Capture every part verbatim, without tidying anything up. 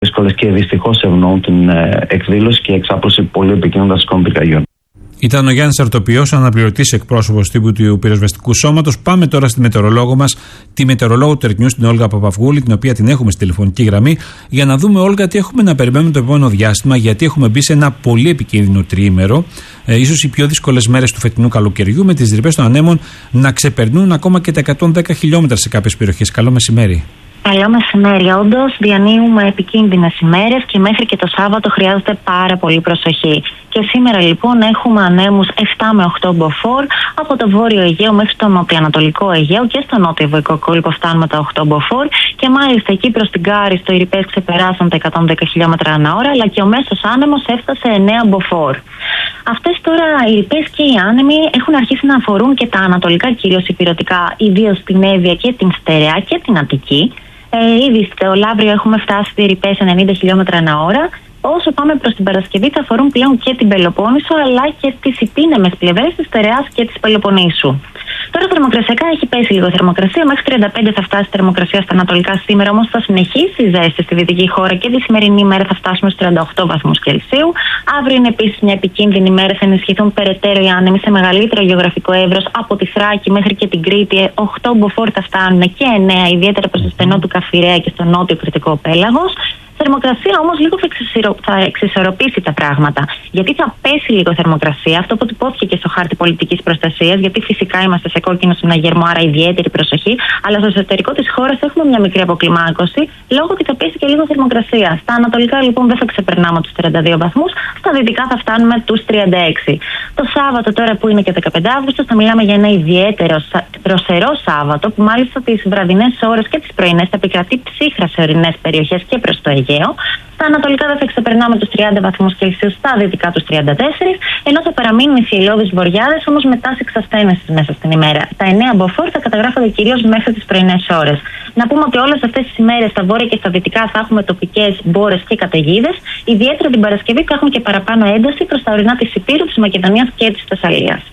δύσκολες και δυστυχώς ευνοούν την εκδήλωση και εξάπλωση πολύ επικίνδυνων δασικών πυρκαγιών. Ήταν ο Γιάννης Αρτοπιός, αναπληρωτής εκπρόσωπος τύπου του Πυροσβεστικού Σώματος. Πάμε τώρα στη μετεωρολόγο μας, τη μετεωρολόγο του Earth News, την Όλγα Παπαυγούλη, την οποία την έχουμε στη τηλεφωνική γραμμή, για να δούμε, Όλγα, τι έχουμε να περιμένουμε το επόμενο διάστημα, γιατί έχουμε μπει σε ένα πολύ επικίνδυνο τριήμερο, ε, ίσως οι πιο δύσκολες μέρες του φετινού καλοκαιριού, με τις ρηπές των ανέμων να ξεπερνούν ακόμα και τα εκατόν δέκα χιλιόμετρα σε κάποιες περιοχές. Καλό μεσημέρι. Καλό μεσημέρι. Όντως, διανύουμε επικίνδυνες ημέρες και μέχρι και το Σάββατο χρειάζεται πάρα πολύ προσοχή. Και σήμερα λοιπόν έχουμε ανέμους επτά με οκτώ μποφόρ από το βόρειο Αιγαίο μέχρι το νοτιοανατολικό Αιγαίο και στο νότιο Βορεικό κόλπο φτάνουμε τα οκτώ μποφόρ και μάλιστα εκεί προς την Κάριστο οι ρηπές ξεπεράσαν τα εκατόν δέκα χιλιόμετρα ανά ώρα, αλλά και ο μέσος άνεμος έφτασε εννέα μποφόρ. Αυτές τώρα οι ρηπές και οι άνεμοι έχουν αρχίσει να αφορούν και τα ανατολικά κυρίως ηπειρωτικά, ιδίως την Εύβοια και την Στερεά και την Αττική. Ε, ήδη στο Λαύριο έχουμε φτάσει στη ρηπές ενενήντα χιλιόμετρα ανά ώρα. Όσο πάμε προς την Παρασκευή θα αφορούν πλέον και την Πελοπόννησο αλλά και τις υπήνεμες πλευρές της Στερεάς και της Πελοποννήσου. Τώρα θερμοκρασιακά έχει πέσει λίγο θερμοκρασία, μέχρι τριάντα πέντε θα φτάσει η θερμοκρασία στα ανατολικά σήμερα, όμως θα συνεχίσει η ζέστη στη δυτική χώρα και τη σημερινή ημέρα θα φτάσουμε στους τριάντα οκτώ βαθμούς Κελσίου. Αύριο είναι επίσης μια επικίνδυνη ημέρα, θα ενισχυθούν περαιτέρω οι άνεμοι σε μεγαλύτερο γεωγραφικό εύρος από τη Θράκη μέχρι και την Κρήτη. οκτώ μποφόρ θα φτάνουν και εννέα, ιδιαίτερα προς το στενό του Καφιρέα και στο νότιο κρητικό πέλαγος. Θερμοκρασία όμως λίγο θα, εξισορροπ... θα εξισορροπήσει τα πράγματα. Γιατί θα πέσει λίγο θερμοκρασία, αυτό που τυπώθηκε και στο χάρτη πολιτικής προστασίας, γιατί φυσικά είμαστε σε κόκκινο συναγερμό, άρα ιδιαίτερη προσοχή. Αλλά στο εσωτερικό της χώρας έχουμε μια μικρή αποκλιμάκωση, λόγω ότι θα πέσει και λίγο θερμοκρασία. Στα ανατολικά λοιπόν δεν θα ξεπερνάμε τους τριάντα δύο βαθμούς, στα δυτικά θα φτάνουμε τους τριάντα έξι. Το Σάββατο τώρα που είναι και δεκαπέντε Αυγούστου θα μιλάμε για ένα ιδιαίτερο δροσερό Σάββατο, που μάλιστα τις βραδινές ώρες και τις πρωινές θα επικρατεί ψύχρα σε ορεινές περιοχές και προς το Αιγαίο. Στα ανατολικά δεν θα ξεπερνάμε τους τριάντα βαθμούς Κελσίου, στα δυτικά τους τριάντα τέσσερα, ενώ θα παραμείνουν οι θυελλώδεις βοριάδες, όμως με τάση εξασθένεσης μέσα στην ημέρα. Τα εννέα μποφόρ θα καταγράφονται κυρίως μέχρι τις πρωινές ώρες. Να πούμε ότι όλες αυτές τις ημέρες στα βόρεια και στα δυτικά θα έχουμε τοπικές μπόρες και καταιγίδες. Ιδιαίτερα την Παρασκευή θα έχουμε και παραπάνω ένταση προς τα ορεινά της Υπήρου, της Μακεδονίας και της Θεσσαλίας.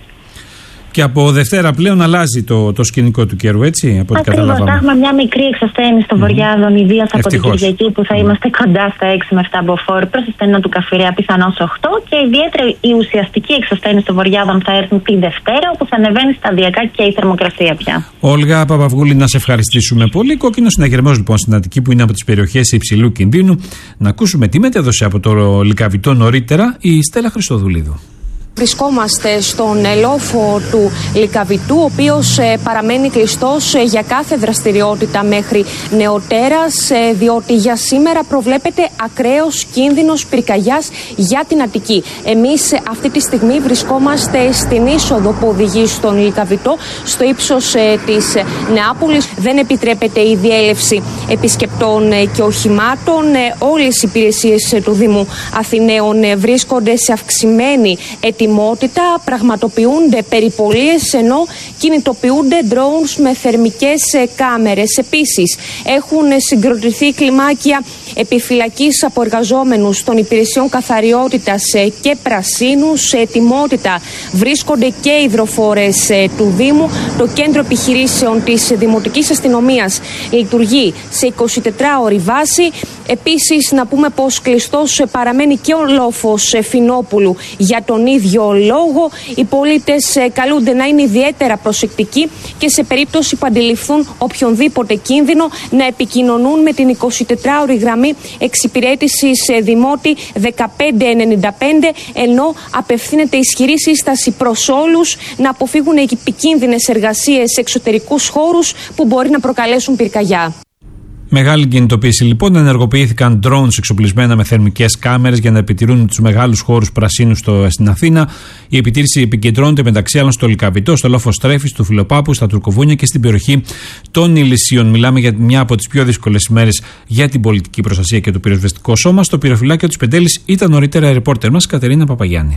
Και από Δευτέρα πλέον αλλάζει το, το σκηνικό του καιρού, έτσι, από ό,τι καταλάβαμε. Ακριβώς, θα έχουμε μια μικρή εξασθένηση των mm. βορειάδων, ιδίως από την Κυριακή που θα mm. είμαστε κοντά στα έξι με επτά μποφόρ, προς το στενό του Καφιρέα πιθανώς οκτώ, και ιδιαίτερα η ουσιαστική εξασθένηση των βορειάδων θα έρθουν τη Δευτέρα, όπου θα ανεβαίνει σταδιακά και η θερμοκρασία πια. Όλγα Παπαυγούλη, να σε ευχαριστήσουμε πολύ. Κόκκινο συναγερμός λοιπόν στην Αττική, που είναι από τις περιοχές υψηλού κινδύνου. Να ακούσουμε τι μετέδωσε από το Λυκαβητό νωρίτερα η Στέλλα Χριστοδουλίδου. Βρισκόμαστε στον λόφο του Λυκαβητού, ο οποίος παραμένει κλειστός για κάθε δραστηριότητα μέχρι νεοτέρας, διότι για σήμερα προβλέπεται ακραίος κίνδυνος πυρκαγιάς για την Αττική. Εμείς αυτή τη στιγμή βρισκόμαστε στην είσοδο που οδηγεί στον Λυκαβητό, στο ύψος της Νεάπολης. Δεν επιτρέπεται η διέλευση επισκεπτών και οχημάτων. Όλες οι υπηρεσίες του Δήμου Αθηναίων βρίσκονται σε αυξημένη ετοιμότητα. Πραγματοποιούνται περιπολίες, ενώ κινητοποιούνται drones με θερμικές κάμερες. Επίσης, έχουν συγκροτηθεί κλιμάκια επιφυλακής από εργαζόμενους των υπηρεσιών καθαριότητας και πρασίνου. Σε ετοιμότητα βρίσκονται και οι υδροφόρες του Δήμου. Το κέντρο επιχειρήσεων της Δημοτικής Αστυνομίας λειτουργεί σε εικοσιτετράωρη βάση. Επίσης, να πούμε πως κλειστός παραμένει και ο λόφος Φινόπουλου για τον ίδιο λόγο. Οι πολίτες καλούνται να είναι ιδιαίτερα προσεκτικοί και σε περίπτωση που αντιληφθούν οποιονδήποτε κίνδυνο να επικοινωνούν με την εικοσιτετράωρη γραμμή εξυπηρέτησης Δημότη δεκαπέντε ενενήντα πέντε, ενώ απευθύνεται ισχυρή σύσταση προς όλους να αποφύγουν επικίνδυνες εργασίες σε εξωτερικούς χώρους που μπορεί να προκαλέσουν πυρκαγιά. Μεγάλη κινητοποίηση λοιπόν. Ενεργοποιήθηκαν drones εξοπλισμένα με θερμικές κάμερες για να επιτηρούν τους μεγάλους χώρους πρασίνου στο, στην Αθήνα. Η επιτήρηση επικεντρώνεται μεταξύ άλλων στο Λυκαβητό, στο λόφο Στρέφης, του Φιλοπάπου, στα Τουρκοβούνια και στην περιοχή των Ηλυσίων. Μιλάμε για μια από τις πιο δύσκολες ημέρες για την πολιτική προστασία και το πυροσβεστικό σώμα. Στο πυροφυλάκιο της Πεντέλης ήταν νωρίτερα η ρεπόρτερ μας Κατερίνα Παπαγιάννη.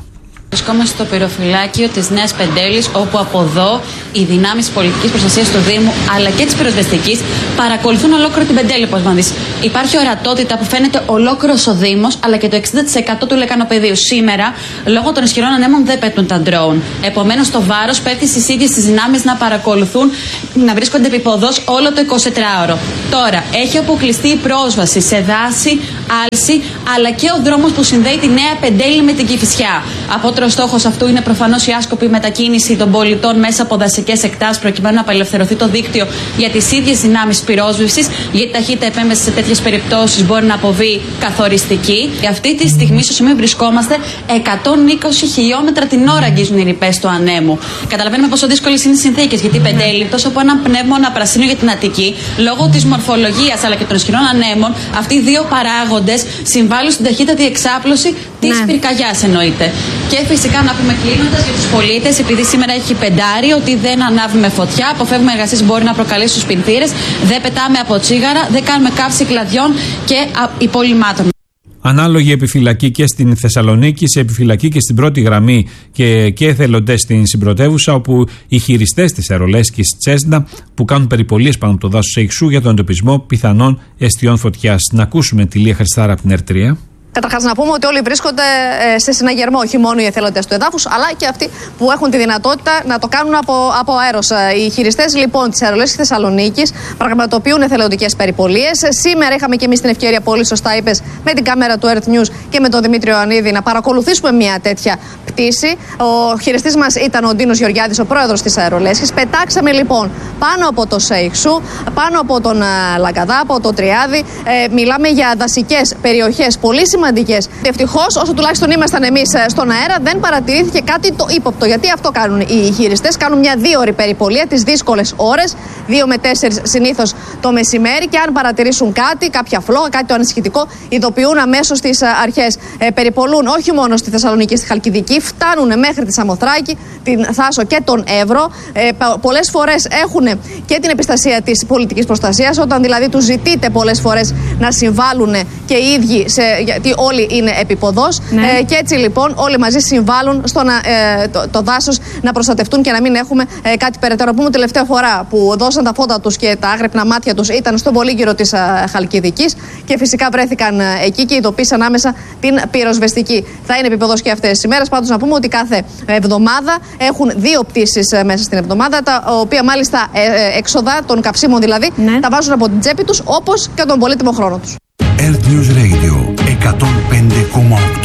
Βρισκόμαστε στο πυροφυλάκιο της Νέας Πεντέλης, όπου από εδώ οι δυνάμεις πολιτικής προστασίας του Δήμου αλλά και της πυροσβεστικής παρακολουθούν ολόκληρο την Πεντέλη. Όπως να δεις, υπάρχει ορατότητα που φαίνεται ολόκληρος ο Δήμος αλλά και το εξήντα τοις εκατό του λεκανοπεδίου. Σήμερα, λόγω των ισχυρών ανέμων, δεν πέφτουν τα ντρόουν. Επομένως, το βάρος πέφτει στις ίδιες τις δυνάμεις να παρακολουθούν, να βρίσκονται επίποδος όλο το εικοσιτετράωρο. Τώρα, έχει αποκλειστεί η πρόσβαση σε δάση, άλση αλλά και ο δρόμος που συνδέει τη Νέα Πεντέλη με την Κηφισιά. Απότερο στόχος αυτού είναι προφανώς η άσκοπη μετακίνηση των πολιτών μέσα από δασικές εκτάσεις, προκειμένου να απελευθερωθεί το δίκτυο για τις ίδιες δυνάμεις πυρόσβεσης, γιατί η ταχύτητα επέμβαση σε τέτοιες περιπτώσεις μπορεί να αποβεί καθοριστική. Και αυτή τη στιγμή, στο σημείο βρισκόμαστε, εκατόν είκοσι χιλιόμετρα την ώρα αγγίζουν οι ρηπές του ανέμου. Καταλαβαίνουμε πόσο δύσκολες είναι οι συνθήκες, γιατί η Πεντέλη, τόσο από ένα πνεύμονα πρασίνου για την Αττική, λόγω της μορφολογίας αλλά και των ισχυρών ανέμων, αυτοί οι δύο παράγοντες συμβάλλουν στην ταχύτατη εξάπλωση της ναι. πυρκαγιάς, εννοείται. Και φυσικά να πούμε κλείνοντας για τους πολίτες, επειδή σήμερα έχει πεντάρι, ότι δεν ανάβουμε φωτιά, αποφεύγουμε εργασίες που μπορεί να προκαλέσει στους πινθύρες, δεν πετάμε από τσίγαρα, δεν κάνουμε καύση κλαδιών και υπολοιμάτων. Ανάλογη επιφυλακή και στην Θεσσαλονίκη, σε επιφυλακή και στην πρώτη γραμμή και, και εθελοντές στην συμπρωτεύουσα, όπου οι χειριστές της Αερολέσκης Τσέσνα που κάνουν περιπολίες πάνω από το δάσος Σεϊξού για τον εντοπισμό πιθανών αιστιών φωτιάς. Να ακούσουμε τη Λία Χριστάρα από την ΕΡΤ τρία. Καταρχάς, να πούμε ότι όλοι βρίσκονται σε συναγερμό, όχι μόνο οι εθελοντές του εδάφους, αλλά και αυτοί που έχουν τη δυνατότητα να το κάνουν από, από αέρος. Οι χειριστές λοιπόν της Αερολέσκης Θεσσαλονίκης πραγματοποιούν εθελοντικές περιπολίες. Σήμερα είχαμε και εμείς την ευκαιρία, πολύ σωστά είπες, με την κάμερα του Earth News και με τον Δημήτριο Ιωαννίδη να παρακολουθήσουμε μια τέτοια πτήση. Ο χειριστής μας ήταν ο Ντίνος Γεωργιάδης, ο πρόεδρος της Αερολέσκης. Πετάξαμε λοιπόν πάνω από το Σεϊξού, πάνω από τον Λαγκαδά, από το Τριάδι. Ε, μιλάμε για δασικές περιοχές πολύ σημαντικές. Ευτυχώς, όσο τουλάχιστον ήμασταν εμείς στον αέρα, δεν παρατηρήθηκε κάτι το ύποπτο. Γιατί αυτό κάνουν οι χειριστές. Κάνουν μια δύο ώρη περιπολία, τις δύσκολες ώρες, δύο με τέσσερις συνήθως το μεσημέρι. Και αν παρατηρήσουν κάτι, κάποια φλόγα, κάτι το ανησυχητικό, ειδοποιούν αμέσως τις αρχές. Ε, περιπολούν όχι μόνο στη Θεσσαλονίκη, στη Χαλκιδική, φτάνουν μέχρι τη Σαμοθράκη, την Θάσο και τον Εύρο. Ε, πολλές φορές έχουν και την επιστασία της πολιτικής προστασίας, όταν δηλαδή τους ζητείτε πολλές φορές να συμβάλλουν και οι ίδιοι, σε, γιατί όλοι είναι επίποδος. Ναι. Ε, και έτσι λοιπόν όλοι μαζί συμβάλλουν στο να, ε, το, το δάσος να προστατευτούν και να μην έχουμε ε, κάτι περαιτέρω. Πούμε, τελευταία φορά που δώσαν τα φώτα τους και τα άγρυπνα μάτια τους ήταν στον πολύγυρο της α, Χαλκιδικής και φυσικά βρέθηκαν α, εκεί και ειδοποίησαν άμεσα την πυροσβεστική. Θα είναι επίποδος και αυτές τις ημέρες. Πάντως να πούμε ότι κάθε εβδομάδα έχουν δύο πτήσεις ε, μέσα στην εβδομάδα, τα οποία μάλιστα ε, ε, έξοδα των καυσίμων δηλαδή, ναι, τα βάζουν από την τσέπη τους, όπως και τον πολύτιμο χρόνο τους. Earth News Radio εκατόν πέντε κόμμα οκτώ.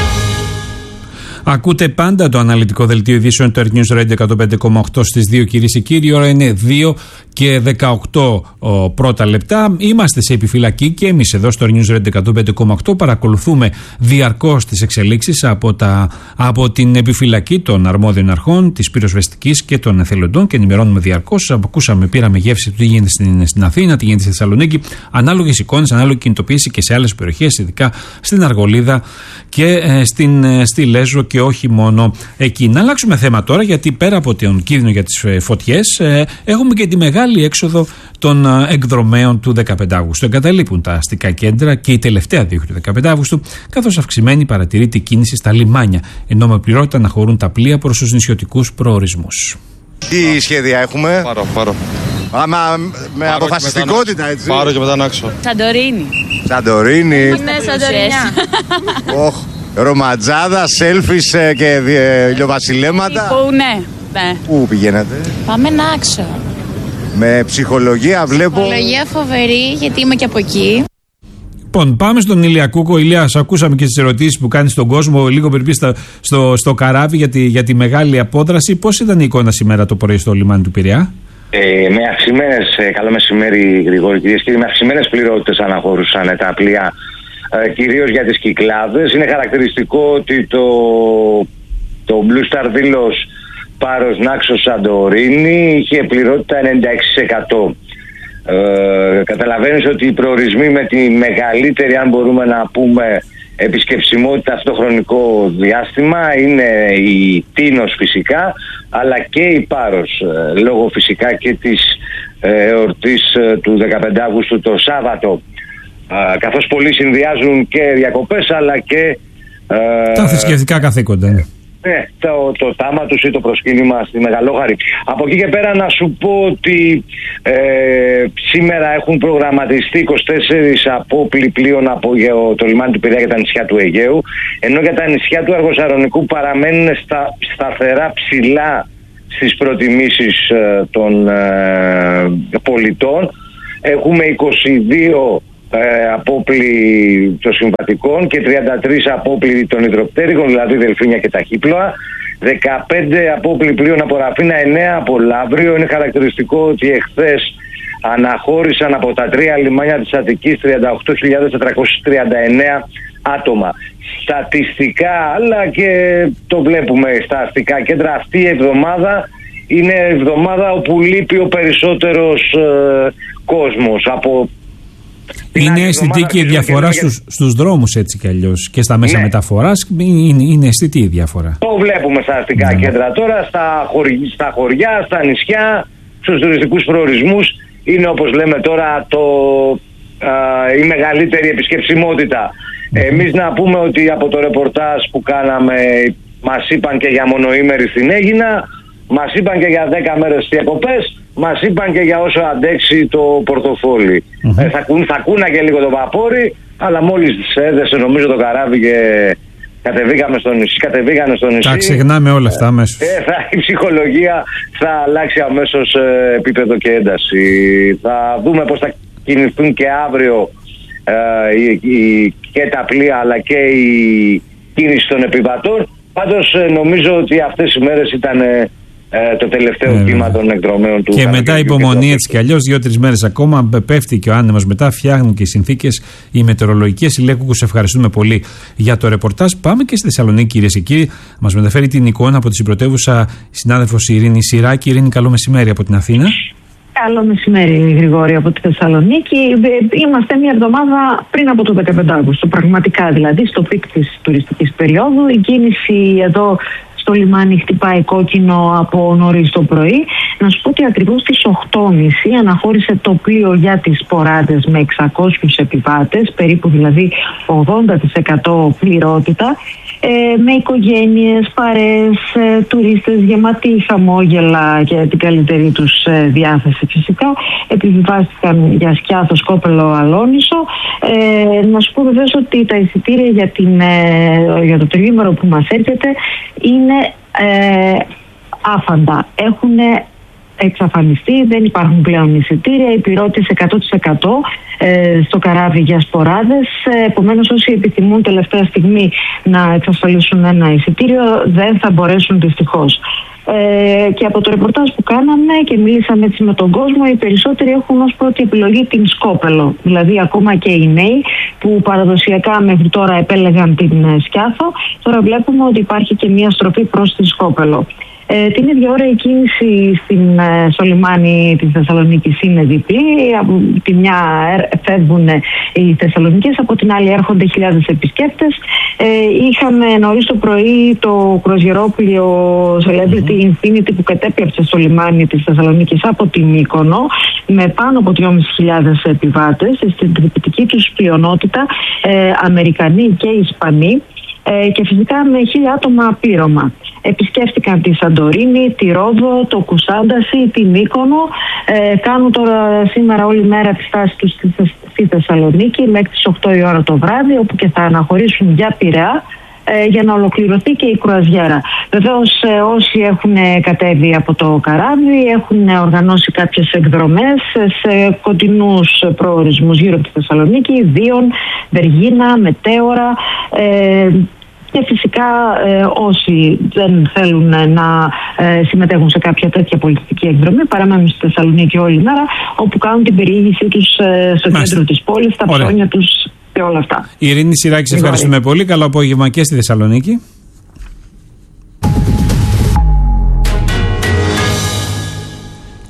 Ακούτε πάντα το αναλυτικό δελτίο ειδήσεων του Earth News Radio εκατόν πέντε κόμμα οκτώ στις δύο, κυρίες και κύριοι. Η ώρα είναι δύο και δεκαοκτώ ο, πρώτα λεπτά. Είμαστε σε επιφυλακή και εμείς εδώ στο Earth News Radio εκατόν πέντε κόμμα οκτώ παρακολουθούμε διαρκώς τις εξελίξεις από, τα, από την επιφυλακή των αρμόδιων αρχών, της πυροσβεστικής και των εθελοντών και ενημερώνουμε διαρκώς. Ακούσαμε, πήραμε γεύση του τι γίνεται στην, στην Αθήνα, τι γίνεται στη Θεσσαλονίκη. Ανάλογες εικόνες, ανάλογη κινητοποίηση και σε άλλες περιοχές, ειδικά στην Αργολίδα και ε, στην, ε, στη Λέζο και όχι μόνο εκεί. Να αλλάξουμε θέμα τώρα, γιατί πέρα από τον κίνδυνο για τις φωτιές, ε, έχουμε και τη μεγάλη έξοδο των εκδρομέων του δεκαπέντε Αυγούστου. Εγκαταλείπουν τα αστικά κέντρα και η τελευταία δίωχη του δεκαπέντε Αυγούστου, καθώς αυξημένη παρατηρείται η κίνηση στα λιμάνια, ενώ με πληρότητα να χωρούν τα πλοία προς τους νησιωτικούς προορισμούς. Τι σχέδια έχουμε? Πάρω, πάρω. Άμα με πάρω αποφασιστικότητα, έτσι. Πάρω και μετά να άξω. Σαντορίνη. Σαντορίνη. Ναι, Σαντορινιά. Οχ, ρομαντζάδα, σέλφις και ηλιοβασιλέματα. Πού, ναι, ναι. Πού πηγαίνετε? Πάμε να άξω. Με ψυχολογία βλέπω. Ψυχολογία φοβερή, γιατί είμαι και από εκεί. Λοιπόν, πάμε στον Ηλιακούκο. Ηλία, ακούσαμε και τις ερωτήσεις που κάνει στον κόσμο λίγο πριν στο, στο, στο καράβι για τη, για τη μεγάλη απόδραση. Πώς ήταν η εικόνα σήμερα το πρωί στο λιμάνι του Πειραιά? Ε, με αυξημένες, ε, καλό μεσημέρι Γρηγόρη, κυρίες και κύριοι, με αυξημένες πληρότητες αναχωρούσαν τα πλοία, ε, κυρίως για τις Κυκλάδες. Είναι χαρακτηριστικό ότι το, το Blue Star Delos Πάρος Νάξος Σαντορίνη είχε πληρότητα ενενήντα έξι τοις εκατό. Ε, καταλαβαίνεις ότι οι προορισμοί με τη μεγαλύτερη, αν μπορούμε να πούμε, επισκεψιμότητα αυτό το χρονικό διάστημα είναι η Τίνος φυσικά, αλλά και η Πάρος, ε, λόγω φυσικά και της ε, εορτής ε, του δεκαπέντε Αυγούστου το Σάββατο, ε, καθώς πολλοί συνδυάζουν και διακοπές αλλά και ε, τα θρησκευτικά καθήκοντα. Ναι, το, το τάμα τους ή το προσκύνημα στη Μεγαλόχαρη. Από εκεί και πέρα να σου πω ότι ε, σήμερα έχουν προγραμματιστεί είκοσι τέσσερις απόπλοι πλοίων από το λιμάνι του Πειραιά και τα νησιά του Αιγαίου, ενώ για τα νησιά του Αργοσαρονικού παραμένουν στα, σταθερά ψηλά στις προτιμήσεις ε, των ε, πολιτών. Έχουμε είκοσι δύο Ε, απόπλοι των συμβατικών και τριάντα τρία απόπλοι των υδροπτέρυγων, δηλαδή δελφίνια και ταχύπλοα, δεκαπέντε απόπλοι πλοίων από Ραφίνα, εννέα από Λαύριο. Είναι χαρακτηριστικό ότι εχθές αναχώρησαν από τα τρία λιμάνια της Αττικής τριάντα οκτώ χιλιάδες τετρακόσια τριάντα εννέα άτομα. Στατιστικά, αλλά και το βλέπουμε στα αστικά κέντρα, αυτή η εβδομάδα είναι εβδομάδα όπου λείπει ο περισσότερος ε, κόσμος. Από Είναι αισθητή και η διαφορά στους, στους δρόμους έτσι κι αλλιώς και στα μέσα ναι. μεταφοράς. Είναι, είναι αισθητή η διαφορά. Το βλέπουμε στα αστικά ναι. κέντρα τώρα, στα, χωρι, στα χωριά, στα νησιά, στους τουριστικούς προορισμούς. Είναι, όπως λέμε τώρα, το, α, η μεγαλύτερη επισκεψιμότητα. Mm-hmm. Εμείς να πούμε ότι από το ρεπορτάζ που κάναμε μας είπαν και για μονοήμερη στην Αίγινα, μας είπαν και για δέκα μέρες διακοπές, μας είπαν και για όσο αντέξει το πορτοφόλι. Mm-hmm. Ε, θα, κούν, θα κούναγε λίγο το βαπόρι, αλλά μόλις έδεσε νομίζω το καράβι και κατεβήκαμε στο νησί, κατεβήκανε στο νησί. Τα ξεχνάμε όλα αυτά αμέσως. Ε, θα, η ψυχολογία θα αλλάξει αμέσως ε, επίπεδο και ένταση. Θα δούμε πώς θα κινηθούν και αύριο ε, η, η, και τα πλοία αλλά και η κίνηση των επιβατών. Πάντως ε, νομίζω ότι αυτές οι μέρες ήταν ε, Ε, το τελευταίο ε, κύμα των εκδρομέων του. Και μετά η υπομονή έτσι κι αλλιώς, δύο-τρεις μέρες ακόμα, πέφτει και ο άνεμος μετά, φτιάχνουν και οι συνθήκες οι μετεωρολογικές. Ηλέκουκου, σε ευχαριστούμε πολύ για το ρεπορτάζ. Πάμε και στη Θεσσαλονίκη, κυρίες και κύριοι. Μας μεταφέρει την εικόνα από τη συμπρωτεύουσα συνάδελφος Ειρήνη Σειράκη. Ειρήνη, καλό μεσημέρι από την Αθήνα. Καλό μεσημέρι, Γρηγόρη, από τη Θεσσαλονίκη. Είμαστε μια εβδομάδα πριν από το δεκαπέντε Αυγούστου. Πραγματικά δηλαδή, στο πικ της τουριστικής περίοδου. Η κίνηση εδώ στο λιμάνι χτυπάει κόκκινο από νωρίς το πρωί. Να σου πω ότι ακριβώς στις οκτώ και μισή αναχώρησε το πλοίο για τις Ποράδες με εξακόσιους επιβάτες, περίπου δηλαδή ογδόντα τοις εκατό πληρότητα, ε, με οικογένειες, παρέες, ε, τουρίστες γεμάτοι χαμόγελα και την καλύτερη τους ε, διάθεση φυσικά. Επιβιβάστηκαν για Σκιάθο, Σκόπελο, Αλόνισο. Ε, να σου πω βεβαίως ότι τα εισιτήρια για, την, ε, για το τρίμηνο που μας έρχεται είναι ε, άφαντα. Έχουν εξαφανιστεί, δεν υπάρχουν πλέον εισιτήρια, οι πυρώτες εκατό τοις εκατό ε, στο καράβι για Σποράδες. Ε, επομένως, όσοι επιθυμούν τελευταία στιγμή να εξασφαλίσουν ένα εισιτήριο δεν θα μπορέσουν δυστυχώς. Ε, και από το ρεπορτάζ που κάναμε και μιλήσαμε έτσι με τον κόσμο, οι περισσότεροι έχουν ως πρώτη επιλογή την Σκόπελο. Δηλαδή ακόμα και οι νέοι που παραδοσιακά μέχρι τώρα επέλεγαν την Σκιάθο, τώρα βλέπουμε ότι υπάρχει και μια στροφή προς τη Σκόπελο. Ε, την ίδια ώρα η κίνηση στην, στο λιμάνι της Θεσσαλονίκης είναι διπλή. Από τη μια φεύγουν οι Θεσσαλονικές, από την άλλη έρχονται χιλιάδες επισκέπτες. Ε, είχαμε νωρίς το πρωί το κρουαζιερόπλοιο Celebrity Infinity που κατέπιαψε στο λιμάνι της Θεσσαλονίκης από την Μύκονο με πάνω από τρεις χιλιάδες επιβάτες. Στην τριπτική τους πλειονότητα ε, Αμερικανοί και Ισπανοί. Ε, και φυσικά με χίλια άτομα πλήρωμα. Επισκέφτηκαν τη Σαντορίνη, τη Ρόδο, το Κουσάνταση, τη Μύκονο. Ε, κάνουν τώρα σήμερα όλη μέρα τη στάση τους στη, στη Θεσσαλονίκη μέχρι τις οκτώ η ώρα το βράδυ, όπου και θα αναχωρήσουν για Πειραιά ε, για να ολοκληρωθεί και η κρουαζιέρα. Βεβαίως ε, όσοι έχουν κατέβει από το καράβι έχουν οργανώσει κάποιες εκδρομές σε κοντινούς προορισμούς γύρω από τη Θεσσαλονίκη, Δίων, Βεργίνα, Μετέωρα. Ε, Και φυσικά ε, όσοι δεν θέλουν να ε, συμμετέχουν σε κάποια τέτοια πολιτική εκδρομή παραμένουν στη Θεσσαλονίκη όλη μέρα, όπου κάνουν την περιήγησή τους ε, στο Μάλιστα. κέντρο της πόλης, τα ψώνια τους και όλα αυτά. Η Ειρήνη Σειράκη, σε ευχαριστούμε πολύ. Καλό απόγευμα και στη Θεσσαλονίκη.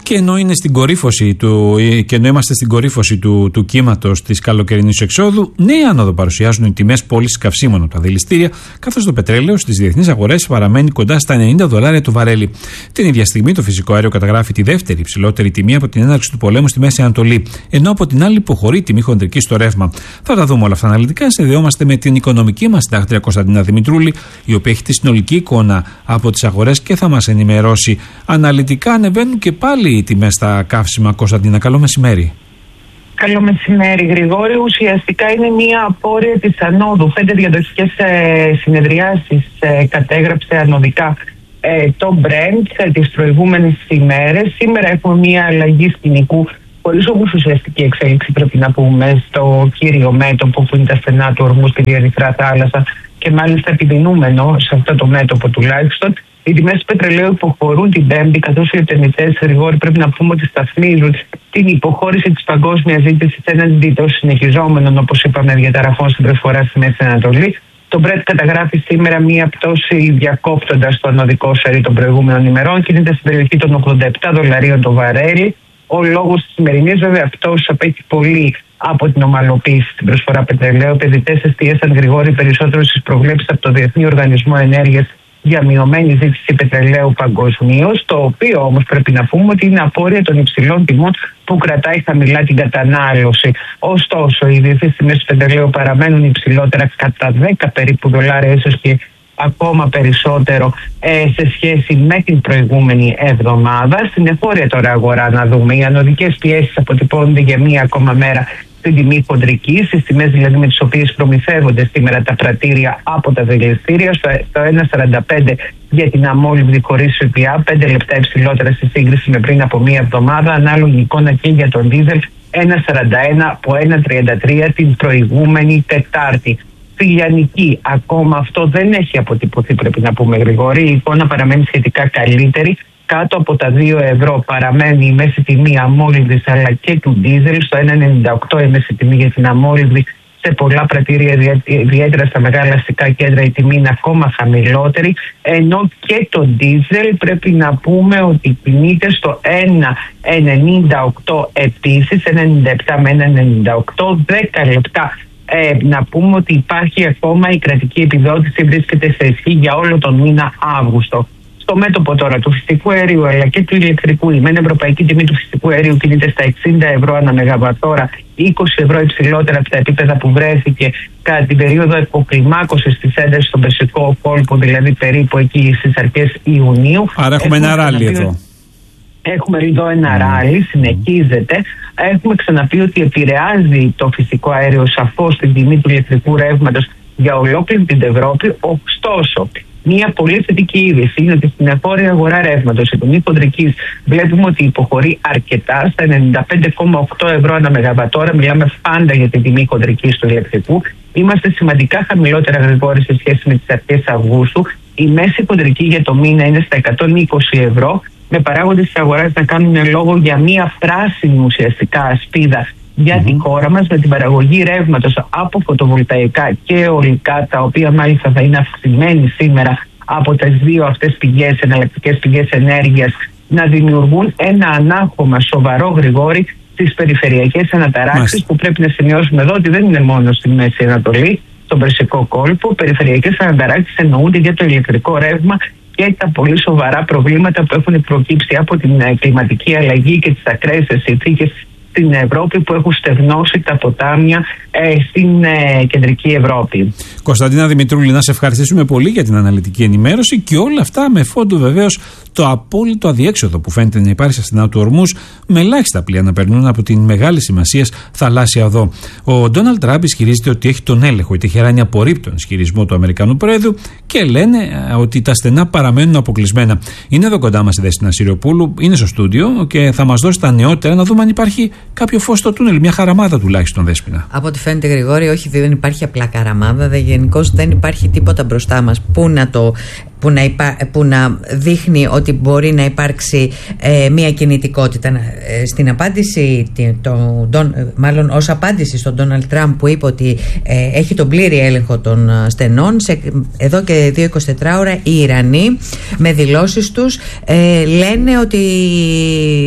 Και ενώ, είναι στην κορύφωση του, και ενώ είμαστε στην κορύφωση του, του κύματος της καλοκαιρινής εξόδου, νέα άνοδο παρουσιάζουν οι τιμές πώλησης καυσίμων από τα δηληστήρια, καθώς το πετρέλαιο στις διεθνείς αγορές παραμένει κοντά στα ενενήντα δολάρια το βαρέλι. Την ίδια στιγμή το φυσικό αέριο καταγράφει τη δεύτερη υψηλότερη τιμή από την έναρξη του πολέμου στη Μέση Ανατολή, ενώ από την άλλη υποχωρεί η τιμή χοντρική στο ρεύμα. Θα τα δούμε όλα αυτά αναλυτικά. Συνδεόμαστε με την οικονομική μας συντάκτρια Κωνσταντίνα Δημητρούλη, η οποία έχει τη συνολική εικόνα από τις αγορές και θα μας ενημερώσει αναλυτικά. Ανεβαίνουν και πάλι οι τιμές στα καύσιμα. Κωνσταντίνα, καλό μεσημέρι. Καλό μεσημέρι, Γρηγόρη. Ουσιαστικά είναι μια απόρρεια της ανόδου. Πέντε διαδοχικές ε, συνεδριάσεις ε, κατέγραψε ανωδικά ε, το Brent ε, τις προηγούμενες ημέρες. Σήμερα έχουμε μια αλλαγή σκηνικού, χωρίς όμως ουσιαστική εξέλιξη, πρέπει να πούμε, στο κύριο μέτωπο που είναι τα στενά του Ορμούς και τη Ερυθρά Θάλασσα, και μάλιστα επιδεινούμενο σε αυτό το μέτωπο τουλάχιστον. Οι τιμές του πετρελαίου υποχωρούν την Πέμπτη, καθώς οι επενδυτές, Γρηγόρη, πρέπει να πούμε ότι σταθμίζουν την υποχώρηση της παγκόσμιας ζήτησης έναντι των συνεχιζόμενων, όπως είπαμε, διαταραχών στην προσφορά στη Μέση Ανατολή. Το Brent καταγράφει σήμερα μία πτώση, διακόπτοντας το ανωδικό σερί των προηγούμενων ημερών, κινείται στην περιοχή των ογδόντα επτά δολαρίων το βαρέλι. Ο λόγος της σημερινής, βέβαια, πτώσης απέχει πολύ από την ομαλοποίηση στην προσφορά πετρελαίου. Οι επενδυτές εστίασαν, Γρηγόρη, περισσότερο στις προβλέψεις από το Διεθνή Οργανισμό Ενέργειας για μειωμένη ζήτηση πετρελαίου παγκοσμίως, το οποίο όμως πρέπει να πούμε ότι είναι απόρρια των υψηλών τιμών που κρατάει χαμηλά την κατανάλωση. Ωστόσο, οι διεθνείς τιμές του πετρελαίου παραμένουν υψηλότερα κατά δέκα περίπου δολάρια, ίσως και ακόμα περισσότερο ε, σε σχέση με την προηγούμενη εβδομάδα. Στην εγχώρια τώρα αγορά να δούμε, οι ανωδικές πιέσεις αποτυπώνονται για μία ακόμα μέρα στην τιμή χοντρική, στις τιμές δηλαδή με τις οποίες προμηθεύονται σήμερα τα πρατήρια από τα δηληστήρια, στο, στο ένα σαράντα πέντε για την αμόλυβδη χωρίς ΦΠΑ, πέντε λεπτά υψηλότερα στη σύγκριση με πριν από μία εβδομάδα. Ανάλογη εικόνα και για τον δίζελ, ένα σαράντα ένα από ένα τριάντα τρία την προηγούμενη Τετάρτη. Στη Λιανική ακόμα αυτό δεν έχει αποτυπωθεί, πρέπει να πούμε, Γρηγόρη. Η εικόνα παραμένει σχετικά καλύτερη. Κάτω από τα δύο ευρώ παραμένει η μέση τιμή αμόλυβδης αλλά και του ντίζελ. Στο ένα ενενήντα οκτώ η μέση τιμή για την αμόλυβδη. Σε πολλά πρατήρια, ιδιαίτερα στα μεγάλα αστικά κέντρα, η τιμή είναι ακόμα χαμηλότερη. Ενώ και το ντίζελ πρέπει να πούμε ότι κινείται στο ένα ενενήντα οκτώ επίσης, ένα ενενήντα επτά με ένα ενενήντα οκτώ, δέκα λεπτά. Ε, να πούμε ότι υπάρχει ακόμα η κρατική επιδότηση, βρίσκεται σε ισχύ για όλο τον μήνα Αύγουστο. Στο μέτωπο τώρα του φυσικού αερίου αλλά και του ηλεκτρικού, η μεν ευρωπαϊκή τιμή του φυσικού αερίου κινείται στα εξήντα ευρώ ανά μεγαβατόρα, είκοσι ευρώ υψηλότερα από τα επίπεδα που βρέθηκε κατά την περίοδο υποκλιμάκωσης της έντασης στον Περσικό κόλπο, δηλαδή περίπου εκεί στις αρχές Ιουνίου. Άρα έχουμε, έχουμε ένα ράλι εδώ. Έχουμε εδώ ένα mm. ράλι, συνεχίζεται. Έχουμε ξαναπεί ότι επηρεάζει το φυσικό αέριο σαφώς την τιμή του ηλεκτρικού ρεύματος για ολόκληρη την Ευρώπη. Ωστόσο, μια πολύ θετική είδηση είναι ότι στην εγχώρια αγορά ρεύματος, η τιμή χοντρικής, βλέπουμε ότι υποχωρεί αρκετά στα ενενήντα πέντε κόμμα οκτώ ευρώ ανά μεγαβατόρα. Μιλάμε πάντα για την τιμή χοντρικής του ηλεκτρικού. Είμαστε σημαντικά χαμηλότερα, Γρηγόρη, σε σχέση με τις αρχές Αυγούστου. Η μέση χοντρική για το μήνα είναι στα εκατόν είκοσι ευρώ, με παράγοντες της αγοράς να κάνουν λόγο για μια πράσινη ουσιαστικά ασπίδα για mm-hmm. τη χώρα μας, με την παραγωγή ρεύματος από φωτοβολταϊκά και αιωλικά, τα οποία μάλιστα θα είναι αυξημένοι σήμερα από τις δύο αυτές πηγές, εναλλακτικές πηγές ενέργειας, να δημιουργούν ένα ανάγχωμα σοβαρό, Γρηγόρη, στις περιφερειακές αναταράξεις, που πρέπει να σημειώσουμε εδώ ότι δεν είναι μόνο στη Μέση Ανατολή, στον Περσικό κόλπο. Περιφερειακές αναταράξεις εννοούνται για το ηλεκτρικό ρεύμα και τα πολύ σοβαρά προβλήματα που έχουν προκύψει από την κλιματική αλλαγή και τις ακραίες συνθήκες στην Ευρώπη, που έχουν στεγνώσει τα ποτάμια ε, στην ε, κεντρική Ευρώπη. Κωνσταντίνα Δημητρούλη, να σε ευχαριστήσουμε πολύ για την αναλυτική ενημέρωση και όλα αυτά με φόντο βεβαίως το απόλυτο αδιέξοδο που φαίνεται να υπάρχει στα στενά του Ορμούς, με ελάχιστα πλοία να περνούν από την μεγάλη σημασία θαλάσσια οδό. Ο Ντόναλντ Τραμπ ισχυρίζεται ότι έχει τον έλεγχο. Η Τεχεράνη απορρίπτει τον ισχυρισμό του Αμερικανού Πρόεδρου και λένε ότι τα στενά παραμένουν αποκλεισμένα. Είναι εδώ κοντά μας η Δέσποινα Σιριοπούλου, είναι στο στούντιο και θα μας δώσει τα νεότερα, να δούμε αν υπάρχει κάποιο φως στο τούνελ, μια χαραμάδα τουλάχιστον, Δέσποινα. Από ό,τι φαίνεται, Γρηγόρη, όχι, δεν υπάρχει απλά χαραμάδα, γενικώς δεν υπάρχει τίποτα μπροστά μας που να το. Που να, υπά, που να δείχνει ότι μπορεί να υπάρξει ε, μια κινητικότητα. Ε, στην απάντηση, το, το, μάλλον ως απάντηση στον Ντόναλντ Τραμπ, που είπε ότι ε, έχει τον πλήρη έλεγχο των στενών, σε, εδώ και δύο εικοσιτέσσερις ώρα οι Ιρανοί με δηλώσεις τους ε, λένε ότι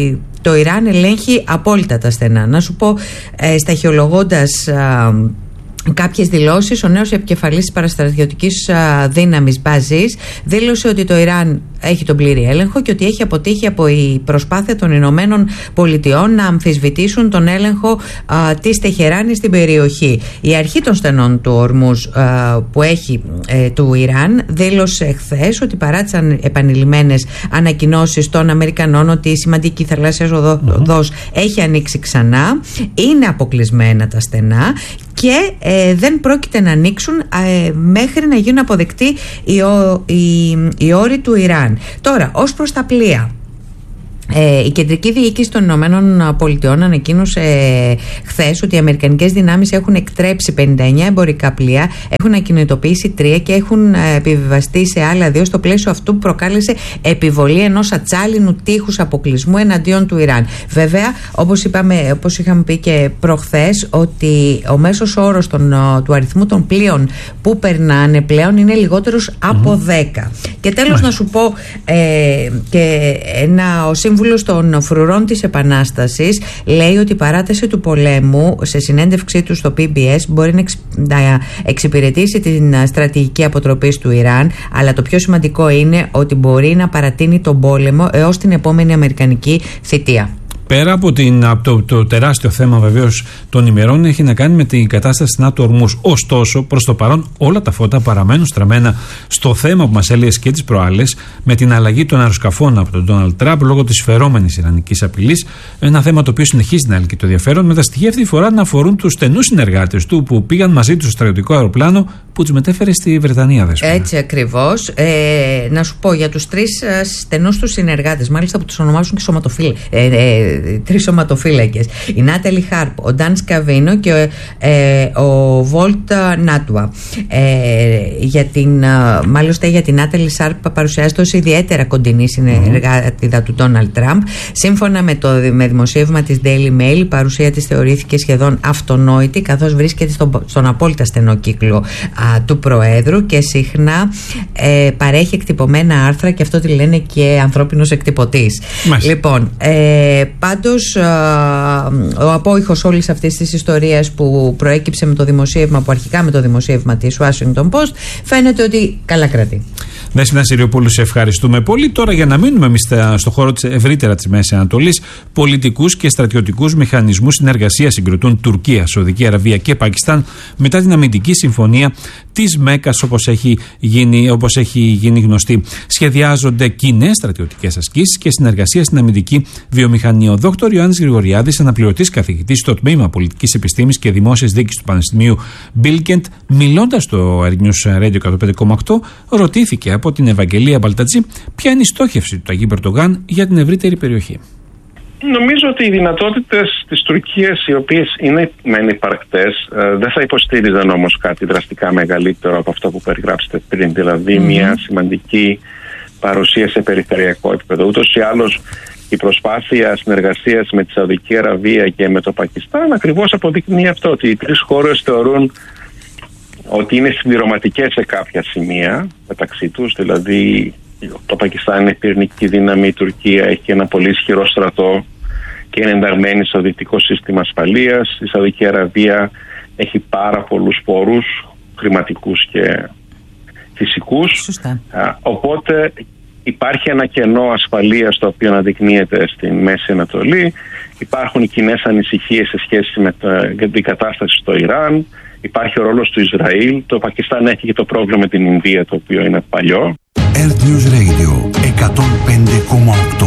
το Ιράν ελέγχει απόλυτα τα στενά. Να σου πω, ε, σταχυολογώντας κάποιες δηλώσεις, ο νέος επικεφαλής της παραστρατιωτικής δύναμης Μπαζής δήλωσε ότι το Ιράν έχει τον πλήρη έλεγχο και ότι έχει αποτύχει από η προσπάθεια των Ηνωμένων Πολιτειών να αμφισβητήσουν τον έλεγχο α, της Τεχεράνης στην περιοχή. Η αρχή των στενών του Ορμούζ α, που έχει ε, του Ιράν δήλωσε χθες ότι παρά τις επανειλημμένες ανακοινώσεις των Αμερικανών ότι η σημαντική θαλάσσια οδός mm-hmm. έχει ανοίξει ξανά, είναι αποκλεισμένα τα στενά και ε, δεν πρόκειται να ανοίξουν ε, μέχρι να γίνουν αποδεκτοί οι, οι, οι όροι του Ιράν. Τώρα, ως προς τα πλοία, Ε, η Κεντρική Διοίκηση των Ηνωμένων Πολιτειών ανακοίνωσε ε, χθες ότι οι αμερικανικές δυνάμεις έχουν εκτρέψει πενήντα εννέα εμπορικά πλοία, έχουν ακινητοποιήσει τρία και έχουν ε, επιβιβαστεί σε άλλα δύο, στο πλαίσιο αυτού που προκάλεσε επιβολή ενός ατσάλινου τείχους αποκλεισμού εναντίον του Ιράν. Βέβαια, όπως, είπαμε, όπως είχαμε πει και προχθές, ότι ο μέσος όρος των, του αριθμού των πλοίων που περνάνε πλέον είναι λιγότερος mm-hmm. από δέκα. Και τέλος mm-hmm. να σου πω ε, και ένα ο σύμβουλος των φρουρών της Επανάστασης λέει ότι η παράταση του πολέμου σε συνέντευξή του στο πι μπι ες μπορεί να, εξ, να εξυπηρετήσει την στρατηγική αποτροπή του Ιράν, αλλά το πιο σημαντικό είναι ότι μπορεί να παρατείνει τον πόλεμο έως την επόμενη αμερικανική θητεία. Πέρα από, την, από το, το τεράστιο θέμα βεβαίως των ημερών, έχει να κάνει με την κατάσταση στην ΑΤΟ Ορμούζ. Ωστόσο, προς το παρόν, όλα τα φώτα παραμένουν στραμμένα στο θέμα που μας έλεγες και τις προάλλες, με την αλλαγή των αεροσκαφών από τον Ντόναλντ Τραμπ λόγω της φερόμενης ιρανικής απειλής. Ένα θέμα το οποίο συνεχίζει να έλκει το ενδιαφέρον, με τα στοιχεία αυτή τη φορά να αφορούν τους στενούς συνεργάτες του που πήγαν μαζί του στο στρατιωτικό αεροπλάνο που τους μετέφερε στη Βρετανία. Δέσποινα. Έτσι ακριβώς. Ε, να σου πω για τους τρεις στενούς τους συνεργάτες, μάλιστα που τους ονομάζουν και σωματοφύλακες. Ε, ε, τρεις σωματοφύλακες. Η Νάταλι Χάρπ, ο Νταν Σκαβίνο και ε, ο Βόλτ Νάτουα. Ε, για την, μάλιστα για την Νάταλι Χάρπ παρουσιάζεται ως ιδιαίτερα κοντινή συνεργάτηδα mm-hmm. του Ντόναλντ Τραμπ. Σύμφωνα με το με δημοσίευμα της Daily Mail, η παρουσία της θεωρήθηκε σχεδόν αυτονόητη, καθώς βρίσκεται στον, στον απόλυτα στενό κύκλο α, του Προέδρου και συχνά ε, παρέχει εκτυπωμένα άρθρα, και αυτό τη λένε και ανθρώπινος εκτυπωτής. Μάλιστα. Λοιπόν, ε, πάντως ο απόϊχος όλης αυτής της ιστορίας που προέκυψε με το δημοσίευμα, που αρχικά με το δημοσίευμα της Washington Post, φαίνεται ότι καλά κρατεί. Δέσποινα Συριοπούλου, σε ευχαριστούμε πολύ. Τώρα, για να μείνουμε εμείς στον χώρο της ευρύτερα της Μέσης Ανατολής, πολιτικούς και στρατιωτικούς μηχανισμούς συνεργασίας συγκροτούν Τουρκία, Σαουδική Αραβία και Πακιστάν μετά την αμυντική συμφωνία της Μέκας, όπως έχει γίνει, όπως έχει γίνει γνωστή. Σχεδιάζονται κοινές στρατιωτικές ασκήσεις και συνεργασία στην αμυντική βιομηχανία. Ο Δόκτωρ Ιωάννης Γρηγοριάδης, αναπληρωτής καθηγητής στο τμήμα Πολιτικής Επιστήμης και Δημόσιας Δίκης του Πανεπιστημίου Μπίλκεντ, μιλώντας στο News Radio εκατόν πέντε κόμμα οκτώ, ρωτήθηκε από την Ευαγγελία Μπαλτατζή ποια είναι η στόχευση του Ταγί Ερντογάν για την ευρύτερη περιοχή. Νομίζω ότι οι δυνατότητες της Τουρκίας, οι οποίες είναι μεν υπαρκτές, ε, δεν θα υποστήριζαν όμως κάτι δραστικά μεγαλύτερο από αυτό που περιγράψετε πριν, δηλαδή mm-hmm. μια σημαντική παρουσία σε περιφερειακό επίπεδο. Ούτως ή άλλως η προσπάθεια συνεργασίας με τη Σαουδική Αραβία και με το Πακιστάν ακριβώς αποδεικνύει αυτό, ότι οι τρεις χώρες θεωρούν ότι είναι συμπληρωματικές σε κάποια σημεία μεταξύ τους, δηλαδή το Πακιστάν είναι πυρηνική δύναμη, η Τουρκία έχει ένα πολύ ισχυρό στρατό και είναι ενταγμένη στο δυτικό σύστημα ασφαλείας, η Σαουδική Αραβία έχει πάρα πολλούς πόρους χρηματικούς και φυσικούς. Σωστά. Οπότε υπάρχει ένα κενό ασφαλείας το οποίο αναδεικνύεται στην Μέση Ανατολή, υπάρχουν οι κοινές ανησυχίες σε σχέση με την κατάσταση στο Ιράν, υπάρχει ο ρόλος του Ισραήλ, το Πακιστάν έχει και το πρόβλημα με την Ινδία, το οποίο είναι παλιό. Earth News Radio εκατόν πέντε κόμμα οκτώ.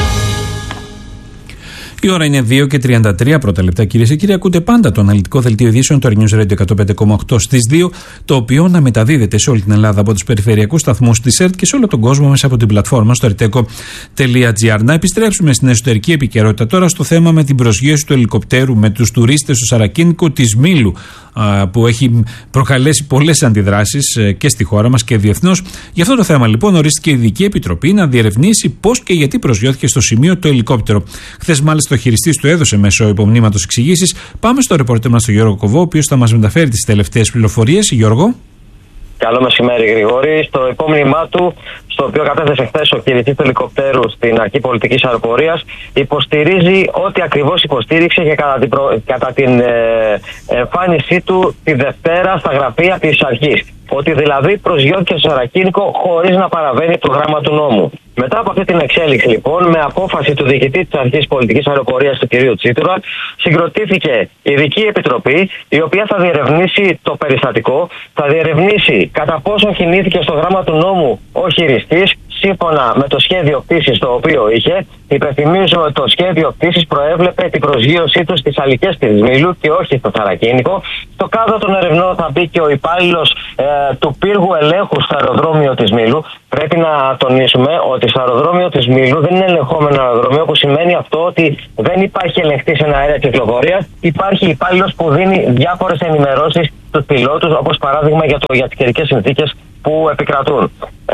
Η ώρα είναι δύο και τριάντα τρία πρώτα λεπτά, κυρίες και κύριοι. Ακούτε πάντα το αναλυτικό δελτίο ειδήσεων του News Radio εκατόν πέντε κόμμα οκτώ στις δύο, το οποίο να μεταδίδεται σε όλη την Ελλάδα από τους περιφερειακούς σταθμούς της ΕΡΤ και σε όλο τον κόσμο μέσα από την πλατφόρμα στο ερτέκο τελεία τζι άρ. Να επιστρέψουμε στην εσωτερική επικαιρότητα τώρα στο θέμα με την προσγείωση του ελικοπτέρου με τους τουρίστες στο Σαρακίνικο της Μήλου, που έχει προκαλέσει πολλές αντιδράσεις και στη χώρα μας και διεθνώς. Για αυτό το θέμα, λοιπόν, ορίστηκε η Ειδική Επιτροπή να διερευνήσει πώς και γιατί προσγειώθηκε στο σημείο το ελικόπτερο. Χθες, μάλιστα, ο χειριστής του έδωσε μέσω υπομνήματος εξηγήσεις. Πάμε στο ρεπορτέρ μας, τον Γιώργο Κοβό, ο οποίος θα μας μεταφέρει τις τελευταίες πληροφορίες. Γιώργο. Καλό μεσημέρι, Γρηγόρη. Στο υπόμνημά του, στο οποίο κατέθεσε χθες ο κηρυτής του ελικοπτέρου στην αρχή πολιτικής αεροπορίας, υποστηρίζει ό,τι ακριβώς υποστήριξε και κατά την, προ... κατά την ε, εμφάνισή του τη Δευτέρα στα γραφεία της αρχής. Ότι δηλαδή προσγειώθηκε στο Σαρακίνικο χωρίς να παραβαίνει το γράμμα του νόμου. Μετά από αυτή την εξέλιξη, λοιπόν, με απόφαση του διοικητή της Αρχής Πολιτικής Αεροπορίας του κ. Τσίτουρα, συγκροτήθηκε ειδική επιτροπή, η οποία θα διερευνήσει το περιστατικό, θα διερευνήσει κατά πόσο κινήθηκε στο γράμμα του νόμου ο χειριστής, σύμφωνα με το σχέδιο πτήσης το οποίο είχε. Υπενθυμίζω ότι το σχέδιο πτήσης προέβλεπε την προσγείωσή του στις αλικές της Μήλου και όχι στο Σαρακίνικο. Στο κάδρο των ερευνών θα μπει και ο υπάλληλος ε, του πύργου ελέγχου στο αεροδρόμιο της Μήλου. Πρέπει να τονίσουμε ότι στο αεροδρόμιο της Μήλου δεν είναι ελεγχόμενο αεροδρόμιο, που σημαίνει αυτό ότι δεν υπάρχει ελεγχτής εναέρια κυκλοφορία. Υπάρχει υπάλληλος που δίνει διάφορες ενημερώσεις στους πιλότους, όπως παράδειγμα για, το, για τις καιρικές συνθήκες που επικρατούν.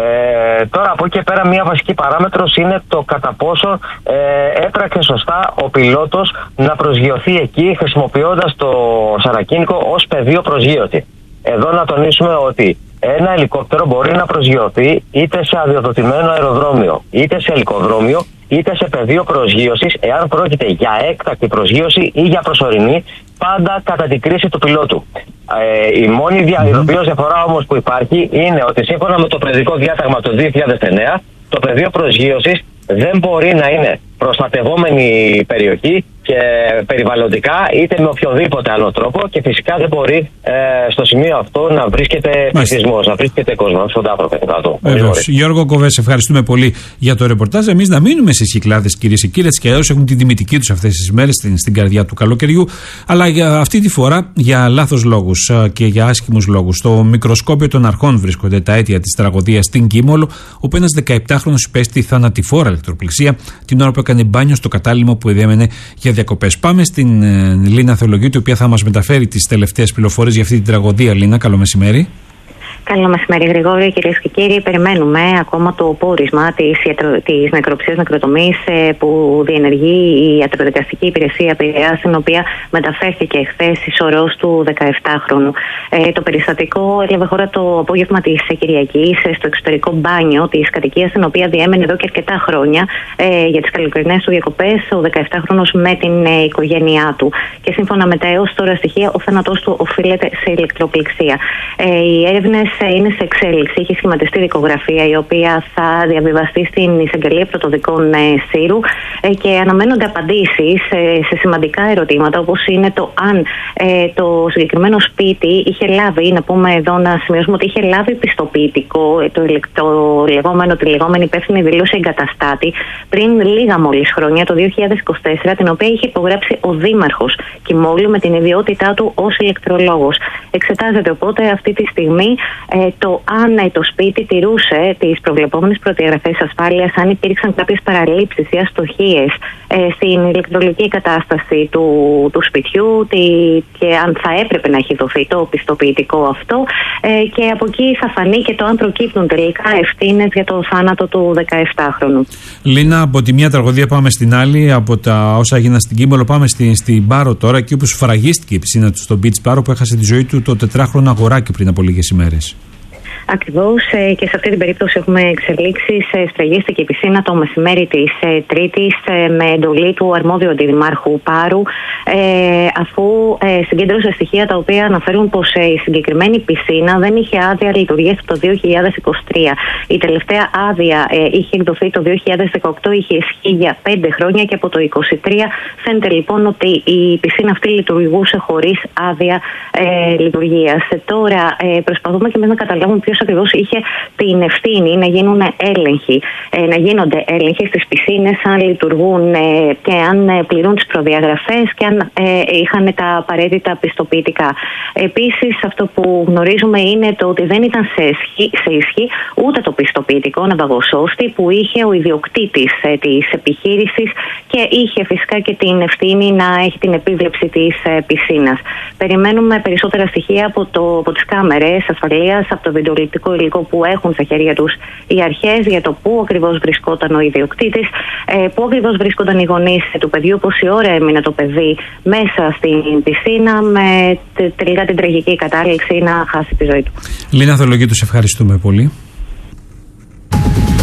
Ε, τώρα από εκεί και πέρα μια βασική παράμετρος είναι το κατά πόσο ε, έπραξε σωστά ο πιλότος να προσγειωθεί εκεί χρησιμοποιώντας το Σαρακίνικο ως πεδίο προσγείωση. Εδώ να τονίσουμε ότι ένα ελικόπτερο μπορεί να προσγειωθεί είτε σε αδειοδοτημένο αεροδρόμιο, είτε σε ελικοδρόμιο, είτε σε πεδίο προσγείωσης, εάν πρόκειται για έκτακτη προσγείωση ή για προσωρινή, πάντα κατά την κρίση του πιλότου. Ε, η μόνη διαδικασία διαφορά όμως που υπάρχει είναι ότι σύμφωνα με το παιδικό διάταγμα του δύο χιλιάδες εννέα, το πεδίο προσγείωσης δεν μπορεί να είναι προστατευόμενη περιοχή και περιβαλλοντικά, είτε με οποιοδήποτε άλλο τρόπο, και φυσικά δεν μπορεί ε, στο σημείο αυτό να βρίσκεται πληθυσμός, να βρίσκεται κόσμος στον τάφρο κάτω. Γιώργο Κοβέ, σε ευχαριστούμε πολύ για το ρεπορτάζ. Εμείς να μείνουμε στις Κυκλάδες, κυρίες και κύριοι, έτσι και αλλιώς έχουν την τιμητική τους αυτές τις μέρες στην, στην καρδιά του καλοκαιριού, αλλά για αυτή τη φορά για λάθος λόγους και για άσχημους λόγους. Στο μικροσκόπιο των αρχών βρίσκονται τα αίτια της τραγωδίας στην Κίμολο, όπου ένας δεκαεπτάχρονος υπέστη θανατηφόρα ηλεκτροπληξία την ώρα που έκανε μπάνιο στο κατάλυμο που διέμενε για διακοπές. Πάμε στην ε, Λίνα Θεολογίτη, η οποία θα μας μεταφέρει τις τελευταίες πληροφορίες για αυτή την τραγωδία. Λίνα, καλό μεσημέρι. Καλό μεσημέρι, Γρηγόρη. Κυρίες και κύριοι, περιμένουμε ακόμα το πόρισμα της, ιατρο... της νεκροψίας νεκροτομής ε, που διενεργεί η ιατροδικαστική υπηρεσία Πειραιάς, στην οποία μεταφέρθηκε χθες η σωρός του δεκαεπτάχρονου. Ε, το περιστατικό έλαβε χώρα το απόγευμα της Κυριακής ε, στο εξωτερικό μπάνιο της κατοικίας, στην οποία διέμενε εδώ και αρκετά χρόνια ε, για τις καλοκαιρινές του διακοπές ο δεκαεπτάχρονος με την ε, οικογένειά του. Και σύμφωνα με τα έως τώρα στοιχεία, ο θάνατός του οφείλεται σε ηλεκτροπληξία. Ε, οι έρευνες είναι σε εξέλιξη. Έχει σχηματιστεί δικογραφία, η οποία θα διαβιβαστεί στην Εισαγγελία Πρωτοδικών ε, Σύρου ε, και αναμένονται απαντήσεις ε, σε σημαντικά ερωτήματα, όπως είναι το αν ε, το συγκεκριμένο σπίτι είχε λάβει, να πούμε εδώ να σημειώσουμε ότι είχε λάβει πιστοποιητικό, ε, το, το λεγόμενο, τη λεγόμενη υπεύθυνη δήλωση εγκαταστάτη πριν λίγα μόλις χρόνια, το δύο χιλιάδες είκοσι τέσσερα, την οποία είχε υπογράψει ο Δήμαρχος Κιμόλου με την ιδιότητά του ως ηλεκτρολόγος. Εξετάζεται οπότε αυτή τη στιγμή Ε, το αν ε, το σπίτι τηρούσε τις προβλεπόμενες προδιαγραφές ασφάλειας, αν υπήρξαν κάποιες παραλήψεις ή αστοχίες ε, στην ηλεκτρολογική κατάσταση του, του σπιτιού τη, και αν θα έπρεπε να έχει δοθεί το πιστοποιητικό αυτό ε, και από εκεί θα φανεί και το αν προκύπτουν τελικά ευθύνες για το θάνατο του δεκαεπτάχρονου. Λίνα, από τη μία τραγωδία πάμε στην άλλη, από τα όσα έγιναν στην Κίμολο πάμε στην, στην Πάρο τώρα, εκεί όπου σφραγίστηκε η πισίνα του στον Beach Πάρο, που έχασε τη ζωή του το τετράχρονο αγοράκι πριν από λίγες ημέρες. Ακριβώς, ε, και σε αυτή την περίπτωση έχουμε εξελίξεις. Ε, σφραγίστηκε η πισίνα το μεσημέρι της ε, Τρίτης ε, με εντολή του αρμόδιου αντιδημάρχου Πάρου, ε, αφού ε, συγκέντρωσε στοιχεία τα οποία αναφέρουν πως ε, η συγκεκριμένη πισίνα δεν είχε άδεια λειτουργίας από το δύο χιλιάδες είκοσι τρία. Η τελευταία άδεια ε, είχε εκδοθεί το δύο χιλιάδες δεκαοκτώ, είχε ισχύει για πέντε χρόνια και από το είκοσι τρία φαίνεται λοιπόν ότι η πισίνα αυτή λειτουργούσε χωρίς άδεια ε, λειτουργίας. Ε, τώρα ε, προσπαθούμε και εμείς να καταλάβουμε ποιος ακριβώς είχε την ευθύνη να γίνουν έλεγχοι, ε, να γίνονται έλεγχοι στις πισίνες, αν λειτουργούν ε, και αν ε, πληρούν τις προδιαγραφές και αν ε, είχαν τα απαραίτητα πιστοποιητικά. Επίσης, αυτό που γνωρίζουμε είναι το ότι δεν ήταν σε ισχύ, σε ισχύ ούτε το πιστοποιητικό ναυαγοσώστη που είχε ο ιδιοκτήτης ε, της επιχείρησης και είχε φυσικά και την ευθύνη να έχει την επίβλεψη της ε, πισίνας. Περιμένουμε περισσότερα στοιχεία από, το, από τις κάμερες ασφαλείας, από το βιντεοληπτικό υλικό που έχουν στα χέρια τους οι αρχές για το πού ακριβώς βρισκόταν ο ιδιοκτήτης, ε, πού ακριβώς βρίσκονταν οι γονείς του παιδιού, πόση ώρα έμεινε το παιδί μέσα στην πισίνα, με τελικά την τραγική κατάληξη να χάσει τη ζωή του. Λίνα Θεολογίτου, σε ευχαριστούμε πολύ.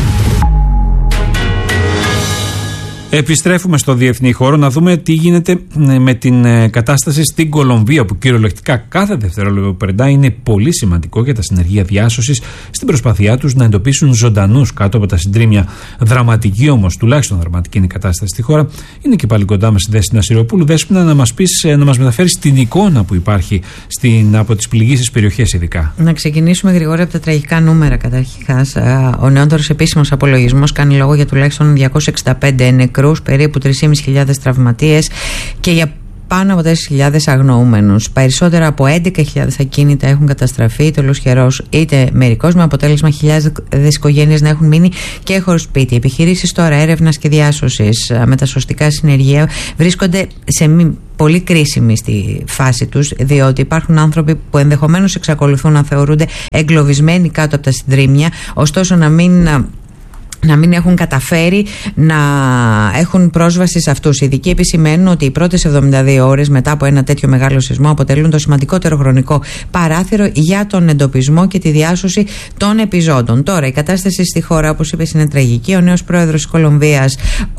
Επιστρέφουμε στο διεθνή χώρο να δούμε τι γίνεται με την κατάσταση στην Κολομβία, που κυριολεκτικά κάθε δευτερόλεπτο που περνάει είναι πολύ σημαντικό για τα συνεργεία διάσωσης στην προσπάθειά τους να εντοπίσουν ζωντανούς κάτω από τα συντρίμμια. Δραματική όμως, τουλάχιστον δραματική είναι η κατάσταση στη χώρα. Είναι και πάλι κοντά μας η Δέσποινα Σιροπούλου. Δέσποινα, να μας πεις, να μας μεταφέρεις την εικόνα που υπάρχει στην, από τις πληγήσεις περιοχές ειδικά. Να ξεκινήσουμε γρήγορα από τα τραγικά νούμερα καταρχάς. Ο νεότερος επίσημος απολογισμός κάνει λόγο για τουλάχιστον διακόσιους εξήντα πέντε νεκρούς, περίπου τρεις χιλιάδες πεντακόσιους τραυματίες και για πάνω από τέσσερις χιλιάδες αγνοούμενους. Περισσότερα από έντεκα χιλιάδες ακίνητα έχουν καταστραφεί, είτε ολοσχερός είτε μερικώς, με αποτέλεσμα χιλιάδες οικογένειες να έχουν μείνει και χωρίς σπίτι. Οι επιχειρήσεις τώρα έρευνας και διάσωσης με τα σωστικά συνεργεία βρίσκονται σε μη πολύ κρίσιμη στη φάση τους, διότι υπάρχουν άνθρωποι που ενδεχομένως εξακολουθούν να θεωρούνται εγκλωβισμένοι κάτω από τα συντρίμμια, ωστόσο να μην να μην έχουν καταφέρει να έχουν πρόσβαση σε αυτούς. Οι ειδικοί επισημαίνουν ότι οι πρώτες εβδομήντα δύο ώρες μετά από ένα τέτοιο μεγάλο σεισμό αποτελούν το σημαντικότερο χρονικό παράθυρο για τον εντοπισμό και τη διάσωση των επιζώντων. Τώρα, η κατάσταση στη χώρα, όπως είπες, είναι τραγική. Ο νέος πρόεδρος της Κολομβίας, ο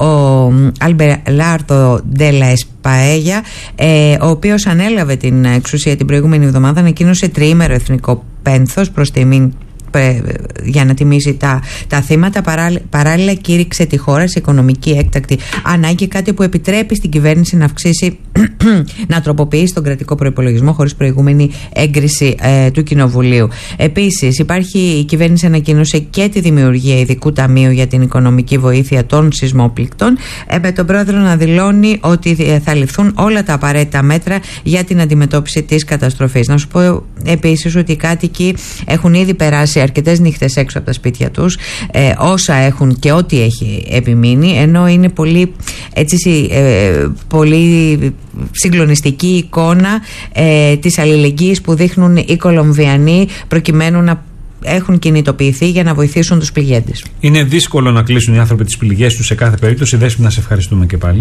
Αλμπεράρδο ντε λα Εσπαέγια, ο οποίος ανέλαβε την εξουσία την προηγούμενη εβδομάδα, ανακοίνωσε τριήμερο εθνικό πένθος προς τιμήν για να τιμήσει τα, τα θύματα. Παράλληλα κήρυξε τη χώρα σε οικονομική έκτακτη ανάγκη, κάτι που επιτρέπει στην κυβέρνηση να αυξήσει να τροποποιήσει τον κρατικό προϋπολογισμό χωρίς προηγούμενη έγκριση ε, του Κοινοβουλίου. Επίσης, υπάρχει, η κυβέρνηση ανακοίνωσε και τη δημιουργία ειδικού ταμείου για την οικονομική βοήθεια των σεισμόπληκτων, ε, με τον πρόεδρο να δηλώνει ότι θα ληφθούν όλα τα απαραίτητα μέτρα για την αντιμετώπιση της καταστροφής. Να σου πω επίσης ότι οι κάτοικοι έχουν ήδη περάσει αρκετές νύχτες έξω από τα σπίτια τους, ε, όσα έχουν και ό,τι έχει επιμείνει, ενώ είναι πολύ, έτσι, ε, πολύ συγκλονιστική εικόνα ε, της αλληλεγγύης που δείχνουν οι Κολομβιανοί προκειμένου να έχουν κινητοποιηθεί για να βοηθήσουν τους πληγέντες. Είναι δύσκολο να κλείσουν οι άνθρωποι τις πληγές τους σε κάθε περίπτωση. Δέσποινα, να σε ευχαριστούμε και πάλι.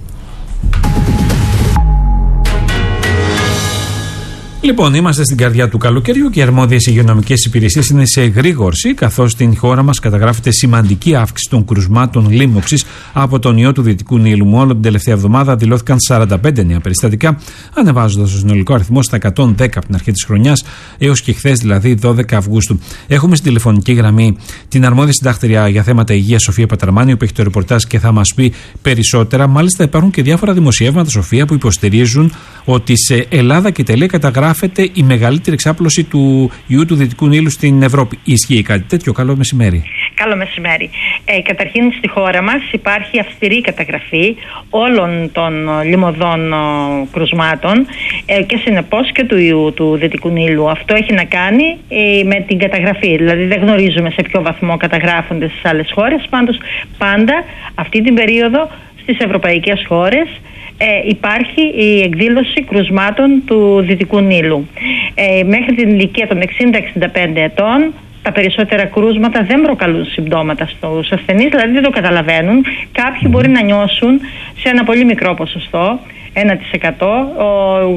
Λοιπόν, είμαστε στην καρδιά του καλοκαιριού και οι αρμόδιες υγειονομικές υπηρεσίες είναι σε εγρήγορση, καθώς στην χώρα μας καταγράφεται σημαντική αύξηση των κρουσμάτων λίμωξης από τον ιό του Δυτικού Νείλου. Μόνο την τελευταία εβδομάδα δηλώθηκαν σαράντα πέντε νέα περιστατικά, ανεβάζοντας το συνολικό αριθμό στα εκατόν δέκα από την αρχή της χρονιάς έως και χθες, δηλαδή δώδεκα Αυγούστου. Έχουμε στην τηλεφωνική γραμμή την αρμόδια συντάκτρια για θέματα υγείας, Σοφία Πατραμάνη, που έχει το ρεπορτάζ και θα μας πει περισσότερα. Μάλιστα, υπάρχουν και διάφορα δημοσιεύματα, Σοφία, που υποστηρίζουν ότι σε Ελλάδα και Ιταλία καταγράφεται η μεγαλύτερη εξάπλωση του ιού του Δυτικού Νείλου στην Ευρώπη. Ισχύει κάτι τέτοιο? Καλό μεσημέρι. Καλό μεσημέρι. Ε, καταρχήν, στη χώρα μας υπάρχει αυστηρή καταγραφή όλων των λιμωδών ο, κρουσμάτων ε, και συνεπώς και του ιού του Δυτικού Νείλου. Αυτό έχει να κάνει ε, με την καταγραφή. Δηλαδή δεν γνωρίζουμε σε ποιο βαθμό καταγράφονται στις άλλες χώρες. Πάντως πάντα αυτή την περίοδο στις ευρωπαϊκές χώρες Ε, υπάρχει η εκδήλωση κρουσμάτων του Δυτικού Νείλου. Ε, μέχρι την ηλικία των εξήντα με εξήντα πέντε ετών τα περισσότερα κρούσματα δεν προκαλούν συμπτώματα στους ασθενείς, δηλαδή δεν το καταλαβαίνουν. Κάποιοι μπορεί να νιώσουν σε ένα πολύ μικρό ποσοστό, ένα τοις εκατό, ο,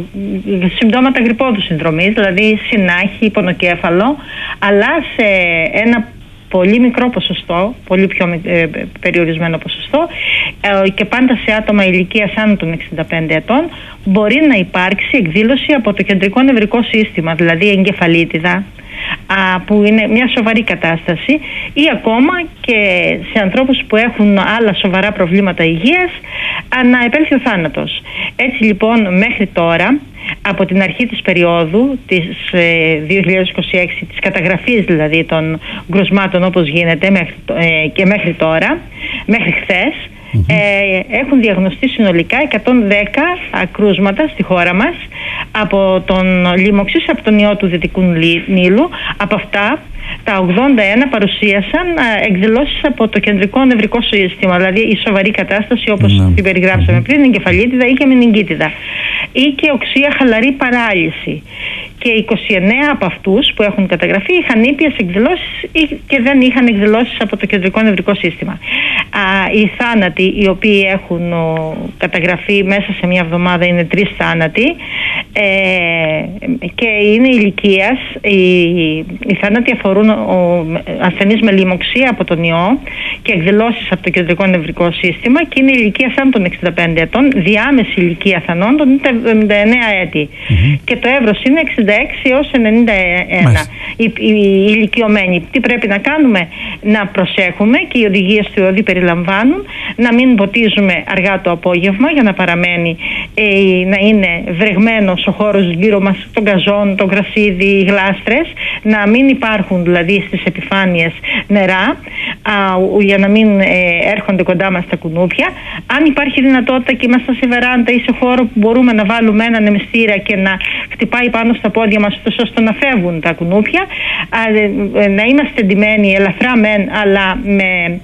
συμπτώματα γρυππόδου συνδρομής, δηλαδή συνάχη, πονοκέφαλο, αλλά σε ένα πολύ μικρό ποσοστό, πολύ πιο ε, περιορισμένο ποσοστό ε, και πάντα σε άτομα ηλικίας άνω των εξήντα πέντε ετών μπορεί να υπάρξει εκδήλωση από το κεντρικό νευρικό σύστημα, δηλαδή εγκεφαλίτιδα, α, που είναι μια σοβαρή κατάσταση, ή ακόμα και σε ανθρώπους που έχουν άλλα σοβαρά προβλήματα υγείας α, να επέλθει ο θάνατος. Έτσι λοιπόν μέχρι τώρα, από την αρχή της περίοδου της ε, δύο χιλιάδες είκοσι έξι, της καταγραφής δηλαδή των κρουσμάτων όπως γίνεται μέχρι, ε, και μέχρι τώρα, μέχρι χθες, mm-hmm. ε, έχουν διαγνωστεί συνολικά εκατόν δέκα κρούσματα στη χώρα μας από τον λίμωξης, από τον ιό του Δυτικού Νείλου. Από αυτά τα ογδόντα ένα παρουσίασαν ε, εκδηλώσεις από το κεντρικό νευρικό σύστημα, δηλαδή η σοβαρή κατάσταση όπως mm-hmm. την περιγράψαμε πριν, εγκεφαλίτιδα ή και μενιγκίτιδα, ή και οξεία χαλαρή παράλυση. Και είκοσι εννέα από αυτούς που έχουν καταγραφεί είχαν ήπιες εκδηλώσεις και δεν είχαν εκδηλώσεις από το κεντρικό νευρικό σύστημα. Α, οι θάνατοι οι οποίοι έχουν ο, καταγραφεί μέσα σε μια εβδομάδα είναι τρεις θάνατοι. ε, και είναι ηλικίας. Οι, οι θάνατοι αφορούν ο ασθενείς με λοιμοξία από τον ιό και εκδηλώσεις από το κεντρικό νευρικό σύστημα και είναι ηλικίας άνω των εξήντα πέντε ετών, διάμεση ηλικία θανόντων είναι τα εβδομήντα εννέα έτη mm-hmm. και το εύρος είναι εξήντα έξι έως ενενήντα ένα. Οι, οι, οι ηλικιωμένοι τι πρέπει να κάνουμε? Να προσέχουμε, και οι οδηγίες του ΕΟΔΗ περιλαμβάνουν, να μην ποτίζουμε αργά το απόγευμα για να παραμένει ε, να είναι βρεγμένος ο χώρος γύρω μας των καζόν, των γρασίδι, οι γλάστρες, να μην υπάρχουν δηλαδή στις επιφάνειες νερά α, για να μην ε, έρχονται κοντά μας τα κουνούπια. Αν υπάρχει δυνατότητα και είμαστε σε βεράντα ή σε χώρο που μπορούμε να βάλουμε έναν εμιστήρα και να χτυπάει πάνω στα πόδια μας ώστε να φεύγουν τα κουνούπια, α, ε, να είμαστε εντυμένοι ελαφρά μεν, αλλά με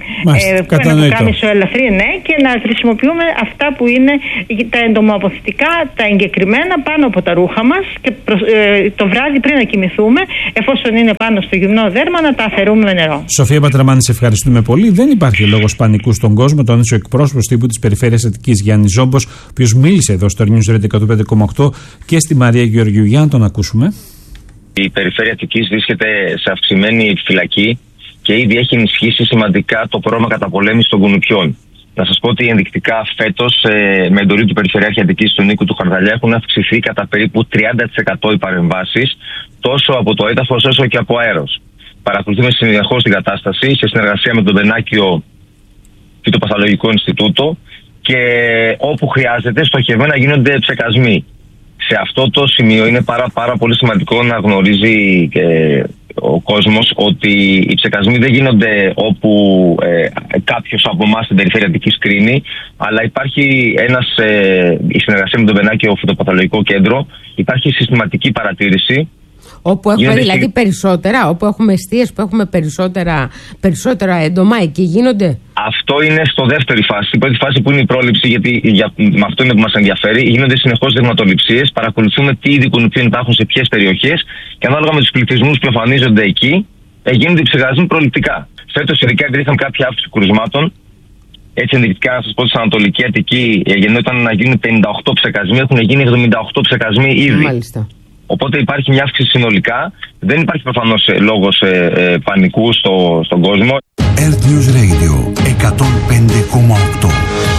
ε, ένα πουκάμισο ελαφρύ, ναι, και να χρησιμοποιούμε αυτά που είναι τα εντομοαποθητικά, τα εγκεκριμένα πάνω από τα ρούχα μας και προ, ε, το βράδυ πριν να κοιμηθούμε, εφόσον είναι πάνω στο γυμνό δέρμα, να τα αφαιρούμε με νερό. Σοφία Πατραμάνη, σε ευχαριστούμε πολύ. Δεν υπάρχει λόγος πανικού στον κόσμο. Το έδωσε ο εκπρόσωπος τύπου της Περιφέρειας Αττικής, Γιάννης Ζόμπος, ο οποίος μίλησε εδώ στο News Radio εκατόν πέντε κόμμα οκτώ και στη Μαρία Γεωργιού. Για να τον ακούσουμε. Η Περιφέρεια Αττικής βρίσκεται σε αυξημένη φυλακή και ήδη έχει ενισχύσει σημαντικά το πρόγραμμα καταπολέμησης των κουνουπιών. Να σας πω ότι ενδεικτικά φέτος, ε, με εντολή του Περιφερειάρχη Αττικής του Νίκου του Χαρδαλιά, έχουν αυξηθεί κατά περίπου τριάντα τοις εκατό οι παρεμβάσεις, τόσο από το έδαφος όσο και από αέρος. Παρακολουθούμε συνεχώς την κατάσταση σε συνεργασία με τον Μπενάκιο Φυτοπαθολογικό Ινστιτούτο και όπου χρειάζεται στοχευμένα γίνονται ψεκασμοί. Σε αυτό το σημείο είναι πάρα, πάρα πολύ σημαντικό να γνωρίζει ε, ο κόσμος ότι οι ψεκασμοί δεν γίνονται όπου ε, κάποιος από εμάς στην Περιφέρεια Αττικής κρίνει, αλλά υπάρχει ένας, ε, η συνεργασία με τον Μπενάκιο Φυτοπαθολογικό Κέντρο, υπάρχει συστηματική παρατήρηση. Όπου έχουμε γίνονται δηλαδή περισσότερα, όπου έχουμε εστίες που έχουμε περισσότερα, περισσότερα έντομα, εκεί γίνονται. Αυτό είναι στο δεύτερη φάση. Η πρώτη φάση που είναι η πρόληψη, γιατί για, με αυτό είναι που μας ενδιαφέρει. Γίνονται συνεχώς δειγματοληψίες, παρακολουθούμε τι είδη κουνουπιών υπάρχουν σε ποιες περιοχές και ανάλογα με τους πληθυσμούς που εμφανίζονται εκεί, γίνονται οι ψεκασμοί προληπτικά. Φέτος ειδικά επειδή είχαμε κάποια αύξηση κρουσμάτων, έτσι ενδεικτικά να σας πω ότι στην Ανατολική Αττική γεννόταν να γίνουν πενήντα οκτώ ψεκασμοί, έχουν γίνει εβδομήντα οκτώ ψεκασμοί ήδη. Μάλιστα. Οπότε υπάρχει μια αύξηση συνολικά. Δεν υπάρχει προφανώς λόγος ε, ε, πανικού στο, στον κόσμο. Earth News Radio εκατόν πέντε κόμμα οκτώ.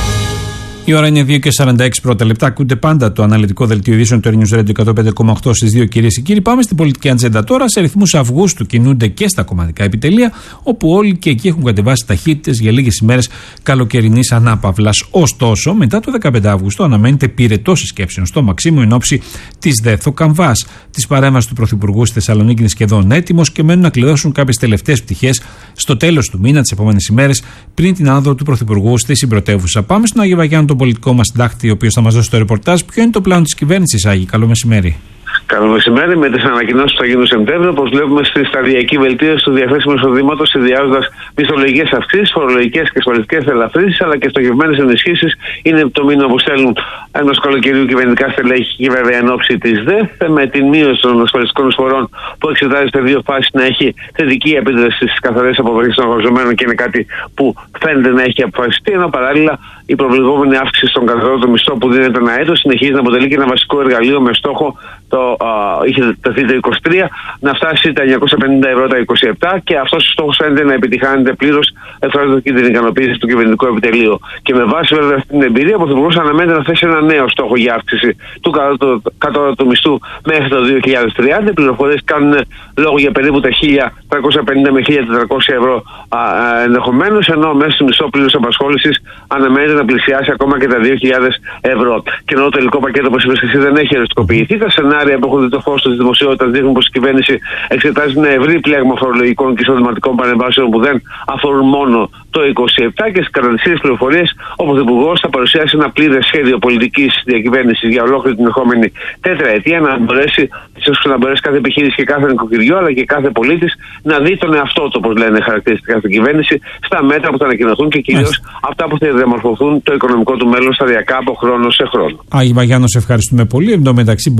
Η ώρα είναι δύο και σαράντα έξι πρώτα λεπτά. Ακούτε πάντα το αναλυτικό δελτίο ειδήσεων του News Radio εκατόν πέντε κόμμα οκτώ στις δύο, κυρίες και κύριοι. Πάμε στην πολιτική ατζέντα τώρα. Σε ρυθμούς Αυγούστου κινούνται και στα κομματικά επιτελεία, όπου όλοι και εκεί έχουν κατεβάσει ταχύτητες για λίγες ημέρες καλοκαιρινής ανάπαυλας. Ωστόσο, μετά το δεκαπέντε Αυγούστου αναμένεται πυρετός σκέψεων στο Μαξίμου εν ώψη της ΔΕΘΟ Καμβάς. Της παρέμβασης του Πρωθυπουργού στη Θεσσαλονίκη είναι σχεδόν έτοιμος και μένουν να κλειδώσουν κάποιες τελευταίες πτυχές στο τέλος του μήνα, τις επόμενες ημέρες, πριν την άνοδο του Πρωθυπουργού στη συμπρωτεύουσα. Πάμε στον Άγιο Βαγιάννη, τον πολιτικό μας συντάκτη, ο οποίος θα μας δώσει το ρεπορτάζ. Ποιο είναι το πλάνο της κυβέρνησης, Άγη? Καλό μεσημέρι. Καλό μεσημέρι. Με τις ανακοινώσεις που θα γίνουν Σεπτέμβριο, προσβλέπουμε στη σταδιακή βελτίωση του διαθέσιμου εισοδήματος, συνδυάζοντας μισθολογικές αυξήσεις, φορολογικές και ασφαλιστικές ελαφρύνσεις, αλλά και στοχευμένες ενισχύσεις. Είναι το μήνυμα που στέλνουν ενός καλοκαιριού κυβερνητικά στελέχη και βέβαια εν ώψη της ΔΕΘ, με την μείωση των ασφαλιστικών εισφορών που εξετάζεται σε δύο φάσεις να έχει θετική επίδραση στις καθαρές αποβρύχες των εργαζομένων και είναι κάτι που φαίνεται να έχει αποφασιστεί, ενώ παράλληλα η προβλεπόμενη αύξηση στον κατώτατο μισθό που δίνεται ένα έτος συνεχίζει να αποτελεί και ένα βασικό εργαλείο με στόχο το α, είχε τεθεί το είκοσι τρία να φτάσει τα εννιακόσια πενήντα ευρώ τα είκοσι επτά και αυτός ο στόχος φαίνεται να επιτυχάνεται πλήρως, εκφράζοντας και την ικανοποίηση του κυβερνητικού επιτελείου. Και με βάση βέβαια αυτή την εμπειρία, ο Πρωθυπουργός αναμένεται να θέσει ένα νέο στόχο για αύξηση του κατώτατου μισθού μέχρι το δύο χιλιάδες τριάντα. Οι πληροφορίες κάνουν λόγο για περίπου τα χίλια τριακόσια πενήντα με χίλια τετρακόσια ευρώ ενδεχομένως, ενώ μέσα στο μισθό πλήρους απασχόλησης αναμένεται να πλησιάσει ακόμα και τα δύο χιλιάδες ευρώ. Και ενώ το τελικό πακέτο, όπως είπες εσύ, δεν έχει οριστικοποιηθεί, τα σενάρια που έχουν δει το φως της δημοσιότητας δείχνουν πως η κυβέρνηση εξετάζει ένα ευρύ πλέγμα φορολογικών και εισοδηματικών παρεμβάσεων που δεν αφορούν μόνο το είκοσι επτά και στις κατατησίες πληροφορίες ο Πρωθυπουργός θα παρουσιάσει ένα πλήρες σχέδιο πολιτικής διακυβέρνησης για ολόκληρη την ερχόμενη τετραετία, να μπορέσει, ώστε να μπορέσει κάθε επιχείρηση και κάθε νοικοκυριό αλλά και κάθε πολίτης να δει τον εαυτό του, όπως λένε χαρακτηριστικά στην κυβέρνηση, στα μέτρα που θα ανακοινωθούν και κυρίως αυτά που θα διαμορφωθούν το οικονομικό του μέλλον σταδιακά από χρόνο σε χρόνο. Άγι Βαγιάννο, σε ευχαριστούμε πολύ. Εν τω μεταξύ, μπορεί το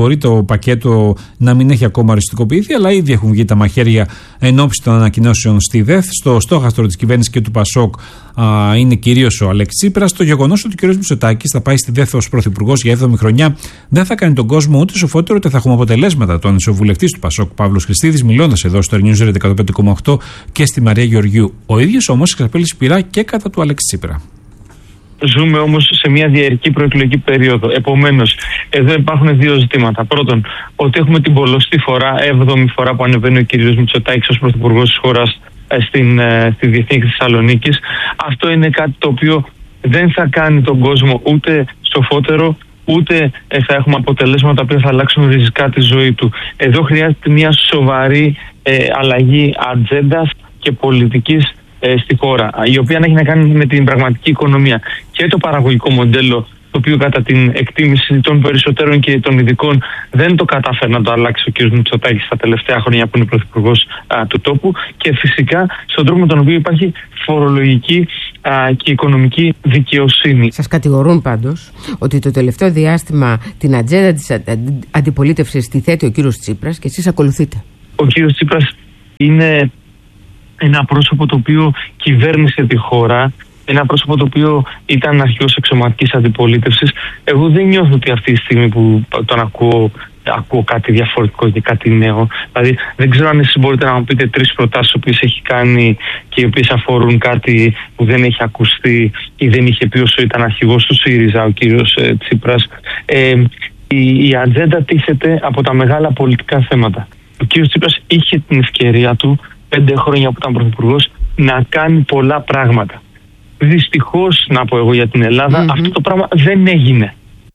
πακέτο να μην έχει ακόμα οριστικοποιηθεί, αλλά ήδη έχουν βγει τα μαχαίρια εν ώψη των ανακοινώσεων στη ΔΕΘ. Στο στόχαστρο της κυβέρνησης και του Πασόκ α, είναι κυρίως ο Αλέξης Τσίπρας. Το γεγονός ότι ο κ. Μητσοτάκης θα πάει στη ΔΕΘ ως πρωθυπουργός για έβδομη χρονιά δεν θα κάνει τον κόσμο ούτε σοφότερο, ούτε θα έχουμε αποτελέσματα. Το ανισοβουλευτής του Πασόκ, Παύλος Χριστίδης, μιλώντας εδώ στο News εκατόν πέντε κόμμα οκτώ και στη Μαρία Γεωργίου. Ο ίδιος όμως εξαπέλει σπηρά και κατά του Αλέξη Τσίπρα. Ζούμε όμως σε μια διαρκή προεκλογική περίοδο. Επομένως, εδώ υπάρχουν δύο ζητήματα. Πρώτον, ότι έχουμε την πολλωστή φορά, έβδομη φορά που ανεβαίνει ο κ. Μητσοτάκης ως πρωθυπουργός της χώρας στην, στη Διεθνή Έκθεση Θεσσαλονίκης. Αυτό είναι κάτι το οποίο δεν θα κάνει τον κόσμο ούτε σοφότερο, ούτε θα έχουμε αποτελέσματα που θα αλλάξουν ριζικά τη ζωή του. Εδώ χρειάζεται μια σοβαρή ε, αλλαγή ατζέντας και πολιτικής ε, στη χώρα, η οποία να έχει να κάνει με την πραγματική οικονομία και το παραγωγικό μοντέλο, το οποίο κατά την εκτίμηση των περισσότερων και των ειδικών δεν το κατάφερε να το αλλάξει ο κ. Μητσοτάκης στα τελευταία χρόνια που είναι πρωθυπουργός του τόπου, και φυσικά στον τρόπο με τον οποίο υπάρχει φορολογική α, και οικονομική δικαιοσύνη. Σας κατηγορούν πάντως ότι το τελευταίο διάστημα την ατζέντα της αντιπολίτευσης τη θέτει ο κ. Τσίπρας και εσείς ακολουθείτε. Ο κ. Τσίπρας είναι ένα πρόσωπο το οποίο κυβέρνησε τη χώρα, ένα πρόσωπο το οποίο ήταν αρχηγός εξωματικής αντιπολίτευσης. Εγώ δεν νιώθω ότι αυτή τη στιγμή που τον ακούω, ακούω κάτι διαφορετικό και κάτι νέο. Δηλαδή, δεν ξέρω αν εσείς μπορείτε να μου πείτε τρεις προτάσεις που έχει κάνει και οι οποίες αφορούν κάτι που δεν έχει ακουστεί ή δεν είχε πει όσο ήταν αρχηγός του ΣΥΡΙΖΑ ο κύριος ε, Τσίπρας. Ε, η, η ατζέντα τίθεται από τα μεγάλα πολιτικά θέματα. Ο κύριος Τσίπρας είχε την ευκαιρία του, πέντε χρόνια που ήταν πρωθυπουργός, να κάνει πολλά πράγματα. Δυστυχώς, να πω εγώ για την Ελλάδα, mm-hmm. αυτό το πράγμα δεν έγινε.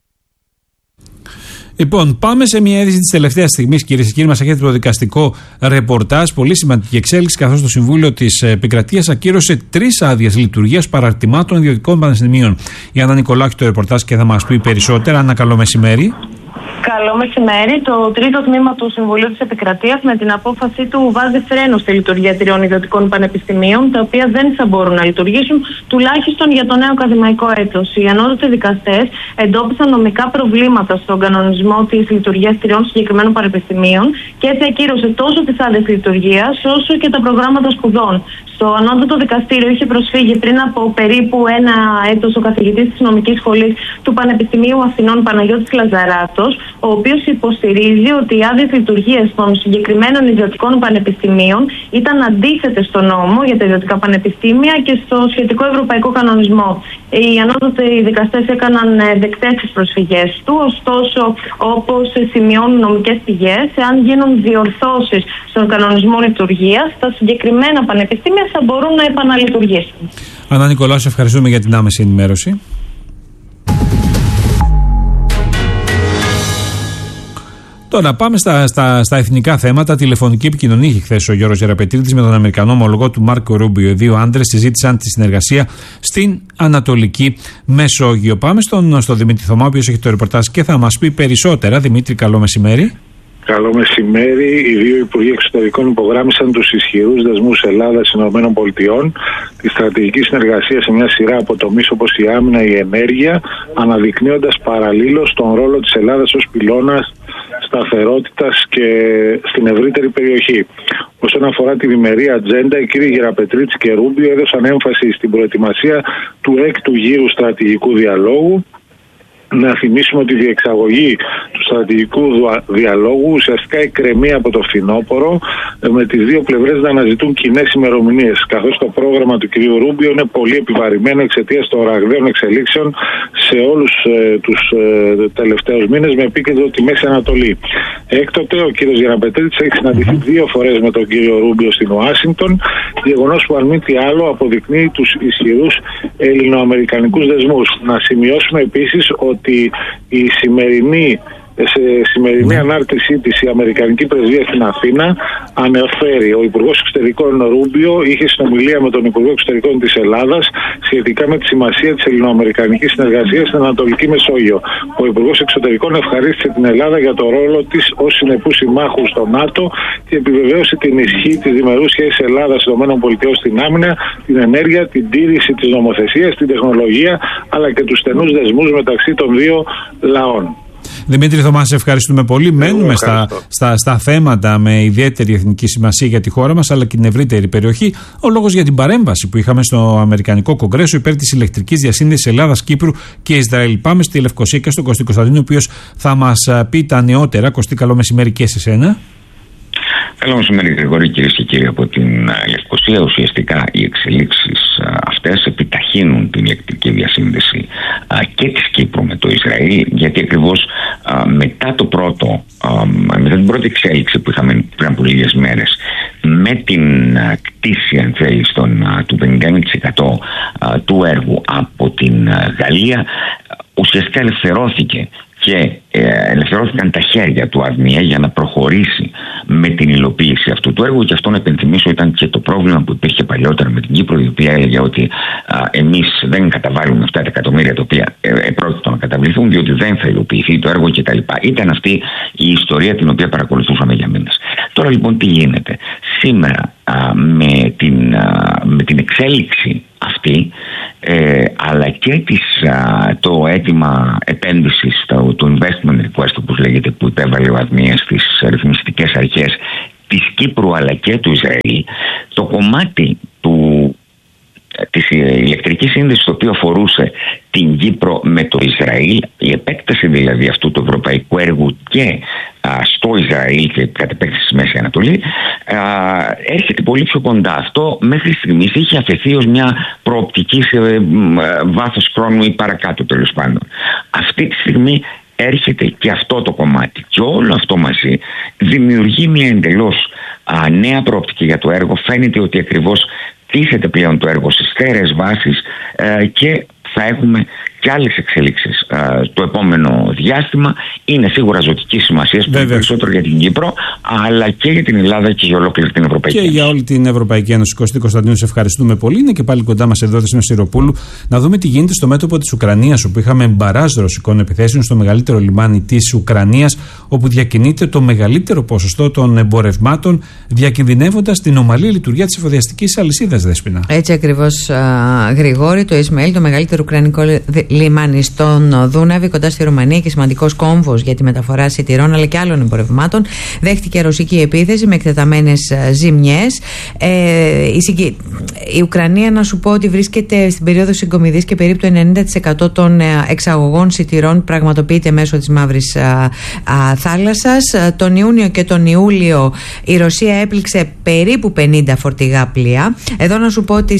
Λοιπόν, πάμε σε μια είδηση της τελευταίας στιγμής, κυρίες και κύριοι. Μας έχετε το δικαστικό ρεπορτάζ. Πολύ σημαντική εξέλιξη, καθώς το Συμβούλιο της Επικρατείας ακύρωσε τρεις άδειες λειτουργίας παραρτημάτων ιδιωτικών πανεπιστημίων. Η Άννα Νικολάου έχει το ρεπορτάζ και θα μας πει περισσότερα. Άννα, καλό μεσημέρι. Καλό μεσημέρι. Το τρίτο τμήμα του Συμβουλίου της Επικρατείας με την απόφασή του βάζει φρένο στη λειτουργία τριών ιδιωτικών πανεπιστημίων, τα οποία δεν θα μπορούν να λειτουργήσουν τουλάχιστον για το νέο ακαδημαϊκό έτος. Οι ανώτατοι δικαστές εντόπισαν νομικά προβλήματα στον κανονισμό της λειτουργίας τριών συγκεκριμένων πανεπιστημίων και έτσι ακύρωσε τόσο τις άδειες λειτουργίας όσο και τα προγράμματα σπουδών. Στο ανώτατο δικαστήριο είχε προσφύγει πριν από περίπου ένα έτος ο καθηγητής της νομικής σχολής του Πανεπιστημίου Αθηνών Παναγιώτης Λαζαράτος, ο οποίος υποστηρίζει ότι οι άδειες λειτουργίας των συγκεκριμένων ιδιωτικών πανεπιστημίων ήταν αντίθετες στο νόμο για τα ιδιωτικά πανεπιστήμια και στο σχετικό ευρωπαϊκό κανονισμό. Οι ανώτατοι δικαστές έκαναν δεκτές τις προσφυγές του, ωστόσο, όπως σημειώνουν νομικές πηγές, εάν γίνουν διορθώσεις στον κανονισμό λειτουργίας, τα συγκεκριμένα πανεπιστήμια θα μπορούν να επαναλειτουργήσουν. Άννα Νικολάου, σε ευχαριστούμε για την άμεση ενημέρωση. Τώρα πάμε στα, στα, στα εθνικά θέματα. Τηλεφωνική επικοινωνία είχε χθες ο Γιώργος Γεραπετρίτης με τον Αμερικανό ομολογό του Μάρκο Ρούμπιο. Οι δύο άντρες συζήτησαν τη συνεργασία στην Ανατολική Μεσόγειο. Πάμε στον, στον Δημήτρη Θωμά, ο οποίος έχει το ρεπορτάζ και θα μας πει περισσότερα. Δημήτρη, καλό μεσημέρι. Καλό μεσημέρι. Οι δύο Υπουργοί Εξωτερικών υπογράμμισαν τους ισχυρούς δεσμούς Ελλάδας-ΗΠΑ, τη στρατηγική συνεργασία σε μια σειρά από τομείς όπως η άμυνα, η ενέργεια, αναδεικνύοντας παραλλήλως τον ρόλο της Ελλάδας ως πυλώνας σταθερότητας και στην ευρύτερη περιοχή. Όσον αφορά τη διμερή ατζέντα, οι κύριοι Γεραπετρίτης και Ρούμπιο έδωσαν έμφαση στην προετοιμασία του έκτου γύρου στρατηγικού διαλόγου. Να θυμίσουμε ότι η διεξαγωγή του στρατηγικού διαλόγου ουσιαστικά εκκρεμεί από το φθινόπωρο, με τις δύο πλευρές να αναζητούν κοινές ημερομηνίες, καθώς το πρόγραμμα του κ. Ρούμπιο είναι πολύ επιβαρημένο εξαιτίας των ραγδαίων εξελίξεων σε όλους ε, τους ε, τελευταίους μήνες, με επίκεντρο τη Μέση Ανατολή. Έκτοτε ο κ. Γεραπετρίτης έχει συναντηθεί δύο φορές με τον κ. Ρούμπιο στην Ουάσιγκτον, γεγονός που αν μη τι άλλο αποδεικνύει τους ισχυρούς ελληνοαμερικανικούς δεσμούς. Να σημειώσουμε επίσης ότι ότι η σημερινή, σε σημερινή ανάρτησή της η Αμερικανική Πρεσβεία στην Αθήνα αναφέρει ο Υπουργός Εξωτερικών Ρούμπιο είχε συνομιλία με τον Υπουργό Εξωτερικών της Ελλάδας σχετικά με τη σημασία της ελληνοαμερικανικής συνεργασίας στην Ανατολική Μεσόγειο. Ο Υπουργός Εξωτερικών ευχαρίστησε την Ελλάδα για το ρόλο της ως συνεπού συμμάχου στο ΝΑΤΟ και επιβεβαίωσε την ισχύ της διμερούς σχέσης Ελλάδα-ΗΠΑ στην άμυνα, την ενέργεια, την τήρηση της νομοθεσίας, την τεχνολογία αλλά και τους στενούς δεσμούς μεταξύ των δύο λαών. Δημήτρη Θωμά, σε ευχαριστούμε πολύ. Μένουμε στα, στα, στα θέματα με ιδιαίτερη εθνική σημασία για τη χώρα μας αλλά και την ευρύτερη περιοχή. Ο λόγος για την παρέμβαση που είχαμε στο Αμερικανικό Κογκρέσο υπέρ της ηλεκτρικής διασύνδεσης Ελλάδα, Κύπρου και Ισραήλ. Πάμε στη Λευκοσία και στον Κωστή Κωνσταντίνο, ο οποίος θα μας πει τα νεότερα. Κωστή, καλό μεσημέρι και σε σένα. Καλό μεσημέρι, Γρηγόρη, κυρίες και κύριοι, από την Λευκοσία. Ουσιαστικά οι εξελίξεις αυτές επιταχύνουν την ηλεκτρική διασύνδεση και της Κύπρου με το Ισραήλ, γιατί ακριβώς μετά το πρώτο, μετά την πρώτη εξέλιξη που είχαμε πριν από λίγες μέρες, με την κτήση, αν θέλει, του πενήντα ένα τοις εκατό του έργου από την Γαλλία, ουσιαστικά ελευθερώθηκε και ελευθερώθηκαν τα χέρια του ΑΔΜΙΕ για να προχωρήσει με την υλοποίηση αυτού του έργου. Και αυτό, να επενθυμίσω, ήταν και το πρόβλημα που υπήρχε παλιότερα με την Κύπρο, η οποία έλεγε ότι α, εμείς δεν καταβάλουμε αυτά τα εκατομμύρια τα οποία ε, επρόκειτο να καταβληθούν, διότι δεν θα υλοποιηθεί το έργο κτλ. Ήταν αυτή η ιστορία την οποία παρακολουθούσαμε για μήνες. Τώρα λοιπόν τι γίνεται? Σήμερα α, με, την, α, με την εξέλιξη αυτή, ε, αλλά και της, α, το αίτημα επένδυσης, το, το investment request όπως λέγεται, που υπέβαλε ο ΑΔΜΙΕ στις ρυθμιστικές αρχές της Κύπρου αλλά και του Ισραήλ, το κομμάτι του, της ηλεκτρικής σύνδεσης, το οποίο αφορούσε την Κύπρο με το Ισραήλ, η επέκταση δηλαδή αυτού του ευρωπαϊκού έργου και α, στο Ισραήλ και κατ' επέκταση στη Μέση Ανατολή, α, έρχεται πολύ πιο κοντά. Αυτό μέχρι στιγμής είχε αφαιθεί ως μια προοπτική σε ε, βάθος χρόνου ή παρακάτω, τέλος πάντων. Αυτή τη στιγμή έρχεται και αυτό το κομμάτι, και όλο αυτό μαζί δημιουργεί μια εντελώς α, νέα προοπτική για το έργο. Φαίνεται ότι ακριβώς τίθεται πλέον το έργο στις στέρεες βάσεις ε, και θα έχουμε και άλλες εξελίξεις ε, το επόμενο διάστημα. Είναι σίγουρα ζωτική σημασία, περισσότερο για την Κύπρο, αλλά και για την Ελλάδα και για ολόκληρη την Ευρωπαϊκή Ένωση. Και για όλη την Ευρωπαϊκή Ένωση. Κωστή Κωνσταντίνου, σε ευχαριστούμε πολύ. Είναι και πάλι κοντά μας εδώ, Δεσπόνα Σιροπούλου, να δούμε τι γίνεται στο μέτωπο της Ουκρανίας, όπου είχαμε μπαράζ ρωσικών επιθέσεων στο μεγαλύτερο λιμάνι της Ουκρανίας, όπου διακινείται το μεγαλύτερο ποσοστό των εμπορευμάτων, διακινδυνεύοντας την ομαλή λειτουργία της εφοδιαστικής αλυσίδας, Δέσποινα. Έτσι ακριβώς, Γρηγόρη. Το Ισμαήλ, το μεγαλύτερο ουκρανικό λιμάνι στον Δούναβη, κοντά στη Ρουμανία και σημαντικός κόμβος για τη μεταφορά σιτηρών αλλά και άλλων εμπορευμάτων, δέχτηκε ρωσική επίθεση με εκτεταμένες ζημιές. Ε, η, συγκε... η Ουκρανία, να σου πω ότι βρίσκεται στην περίοδο συγκομιδής και περίπου το ενενήντα τοις εκατό των εξαγωγών σιτηρών πραγματοποιείται μέσω της Μαύρης α, α, Θάλασσας. Τον Ιούνιο και τον Ιούλιο η Ρωσία έπληξε περίπου πενήντα φορτηγά πλοία. Εδώ να σου πω ότι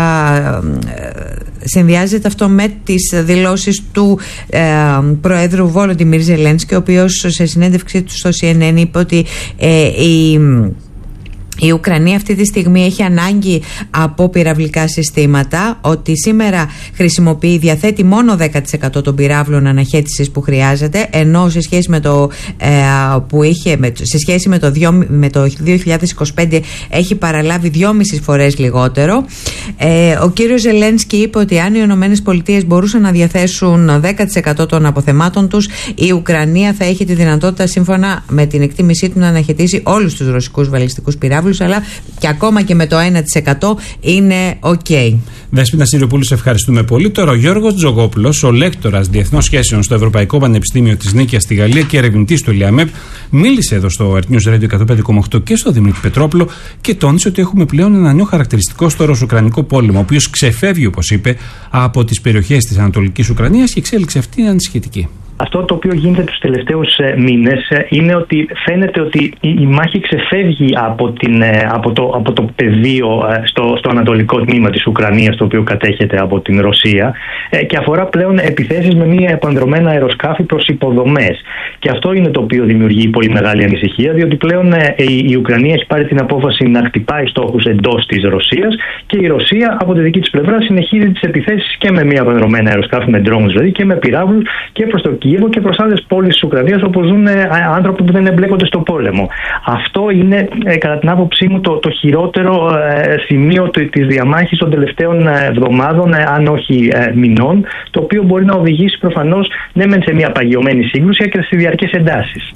συνδυάζεται αυτό με τις δηλώσεις του ε, Προέδρου Βόλοντιμιρ Ζελένσκι, ο οποίος σε συνέντευξή του στο σι εν εν είπε ότι ε, η Η Ουκρανία αυτή τη στιγμή έχει ανάγκη από πυραυλικά συστήματα, ότι σήμερα χρησιμοποιεί, διαθέτει μόνο δέκα τοις εκατό των πυράβλων αναχέτησης που χρειάζεται, ενώ σε σχέση με το, ε, που είχε, με, σε σχέση με το, με το δύο χιλιάδες είκοσι πέντε έχει παραλάβει δυόμιση φορές λιγότερο. Ε, ο κύριος Ζελένσκι είπε ότι αν οι ΗΠΑ μπορούσαν να διαθέσουν δέκα τοις εκατό των αποθεμάτων τους, η Ουκρανία θα έχει τη δυνατότητα, σύμφωνα με την εκτίμησή του, να αναχαιτήσει όλους τους ρωσικούς βαλιστικούς πυράβλους, αλλά και ακόμα και με το ένα τοις εκατό είναι ok. Δέσποινα Σιροπούλου, σε ευχαριστούμε πολύ. Τώρα ο Γιώργος Τζογόπουλος, ο λέκτορας διεθνών σχέσεων στο Ευρωπαϊκό Πανεπιστήμιο της Νίκαιας στη Γαλλία και ερευνητής του ΕΛΙΑΜΕΠ, μίλησε εδώ στο Earth News Radio εκατόν πέντε κόμμα οκτώ και στο Δημήτρη Πετρόπουλο και τόνισε ότι έχουμε πλέον ένα νέο χαρακτηριστικό στο Ρωσο-Ουκρανικό πόλεμο, ο οποίος ξεφεύγει, όπως είπε, από τις περιοχές της Ανατολικής Ουκρανίας, και η εξέλιξη αυτή είναι ανησυχητική. Αυτό το οποίο γίνεται τους τελευταίους ε, μήνες ε, είναι ότι φαίνεται ότι η, η μάχη ξεφεύγει από, την, ε, από, το, από το πεδίο ε, στο, στο ανατολικό τμήμα της Ουκρανίας, το οποίο κατέχεται από την Ρωσία, ε, και αφορά πλέον επιθέσεις με μία επανδρομένα αεροσκάφη προς υποδομές. Και αυτό είναι το οποίο δημιουργεί πολύ μεγάλη ανησυχία, διότι πλέον ε, η, η Ουκρανία έχει πάρει την απόφαση να χτυπάει στόχους εντός της Ρωσίας, και η Ρωσία από τη δική της πλευρά συνεχίζει τις επιθέσεις και με μία επανδρομένα αεροσκάφη, με drones δηλαδή, και με πυράβλους και προς το Κίεβο και προς άλλες πόλεις της Ουκρανίας, όπου ζουν άνθρωποι που δεν εμπλέκονται στο πόλεμο. Αυτό είναι, κατά την άποψή μου, το, το χειρότερο σημείο της διαμάχης των τελευταίων εβδομάδων, αν όχι μηνών, το οποίο μπορεί να οδηγήσει προφανώς ναι μεν σε μια παγιωμένη σύγκρουση και σε διαρκείς εντάσεις.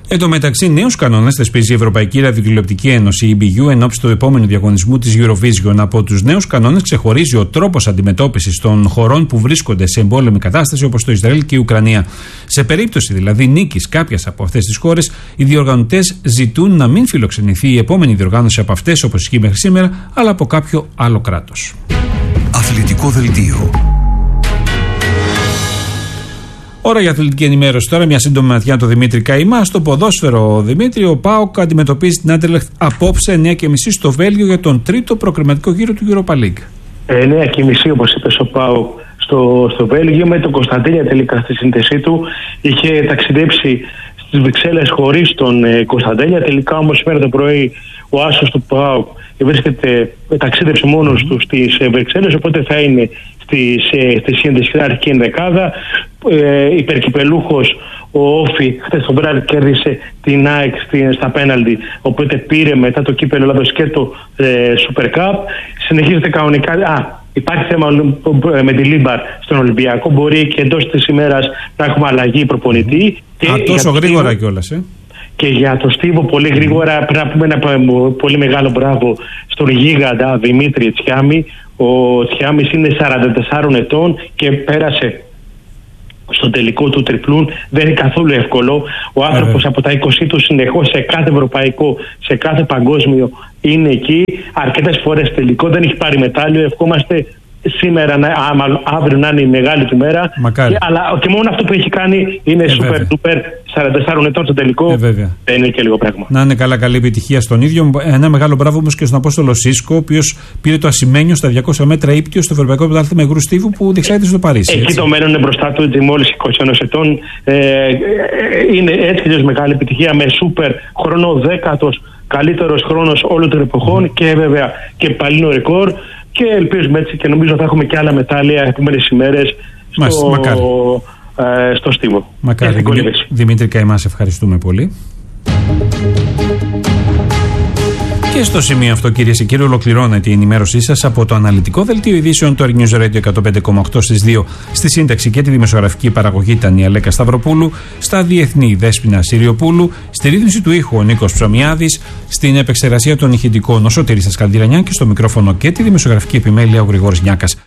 Εν τω μεταξύ, νέους κανόνες θεσπίζει η Ευρωπαϊκή Ραδιοτηλεοπτική Ένωση, η ι μπι γιου, εν ώψη του επόμενου διαγωνισμού της Eurovision. Από τους νέους κανόνες ξεχωρίζει ο τρόπος αντιμετώπισης των χωρών που βρίσκονται σε εμπόλεμη κατάσταση, όπως το Ισραήλ και η Ουκρανία. Σε περίπτωση δηλαδή νίκης κάποιας από αυτές τις χώρες, οι διοργανωτές ζητούν να μην φιλοξενηθεί η επόμενη διοργάνωση από αυτές, όπως ισχύει μέχρι σήμερα, αλλά από κάποιο άλλο κράτος. Αθλητικό δελτίο. Ώρα για αθλητική ενημέρωση τώρα, μια σύντομη ματιά το Δημήτρη Καημά. Στο ποδόσφαιρο, Δημήτρη, ο ΠΑΟΚ αντιμετωπίζει την Άντερλεχτ απόψε εννιά και μισή στο Βέλγιο για τον τρίτο προκριματικό γύρο του Europa League. εννιά και μισή, όπως είπες, ο ΠΑΟΚ στο, στο Βέλγιο, με τον Κωνσταντίνια τελικά στη σύνθεσή του. Είχε ταξιδέψει στις Βρυξέλλες χωρίς τον ε, Κωνσταντίνια. Τελικά όμως σήμερα το πρωί ο άσος του ΠΑΟΚ βρίσκεται, ταξίδεψε μόνος του στις ε, Βρυξέλλες, οπότε θα είναι στη, σε, στη σύνδεση στην αρχική ενδεκάδα. Ε, υπερκυπελούχος ο Όφη χθες το βράδυ κέρδισε την ΑΕΚ στα πέναλτι, οπότε πήρε μετά το κύπελλο Ελλάδος και το ε, Super Cup. Συνεχίζεται κανονικά. Α, υπάρχει θέμα με τη Λίμπαρ στον Ολυμπιακό. Μπορεί και εντός της ημέρας να έχουμε αλλαγή προπονητή. Και Α, τόσο γρήγορα κιόλας, ε. Και για το Στίβο πολύ γρήγορα πρέπει να πούμε ένα πολύ μεγάλο μπράβο στον γίγαντα Δημήτρη Τσιάμι. Ο Τσιάμις είναι σαράντα τεσσάρων ετών και πέρασε στον τελικό του τριπλούν. Δεν είναι καθόλου εύκολο. Ο άνθρωπος από τα είκοσι του συνεχώς σε κάθε ευρωπαϊκό, σε κάθε παγκόσμιο είναι εκεί. Αρκετές φορές τελικό, δεν έχει πάρει μετάλλιο. Ευχόμαστε σήμερα, να, άμα, αύριο να είναι η μεγάλη του μέρα. Και, αλλά και μόνο αυτό που έχει κάνει είναι ε, super duper. σαράντα τεσσάρων ετών στο τελικό. Ε, βέβαια. Δεν είναι και λίγο πράγμα. Να είναι καλά, καλή επιτυχία στον ίδιο. Ένα μεγάλο μπράβο όμως και στον Απόστολο Σίσκο, ο οποίος πήρε το ασημένιο στα διακόσια μέτρα ύπτιο στο Ευρωπαϊκό Πρωτάθλημα Υγρού Στίβου που διεξάγεται στο Παρίσι. Εκεί έτσι. Το μέλλον είναι μπροστά του, έτσι, μόλις είκοσι ένα ετών. Ε, είναι έτσι και μεγάλη επιτυχία με super χρόνο, δέκατος καλύτερος χρόνος όλων των εποχών mm. και βέβαια και παλινό ρεκόρ. Και ελπίζουμε έτσι και νομίζω θα έχουμε και άλλα μετάλλια επόμενες ημέρες στο, ε, στο Στίβο. Μακάρι. Δημήτρη Καημά, σε ευχαριστούμε πολύ. Και στο σημείο αυτό, κυρίες και κύριοι, ολοκληρώνεται η ενημέρωσή σας από το αναλυτικό δελτίο ειδήσεων του News Radio εκατόν πέντε κόμμα οκτώ στις δύο. Στη σύνταξη και τη δημοσιογραφική παραγωγή ήταν η Αλέκα Σταυροπούλου, στα διεθνή Δέσποινα Συριοπούλου, στη ρύθμιση του ήχου ο Νίκος Ψωμιάδης, στην επεξεργασία των ηχητικών ο Σωτήρης Σκαλντιρανιά και στο μικρόφωνο και τη δημοσιογραφική επιμέλεια ο Γρηγόρης Νιάκας.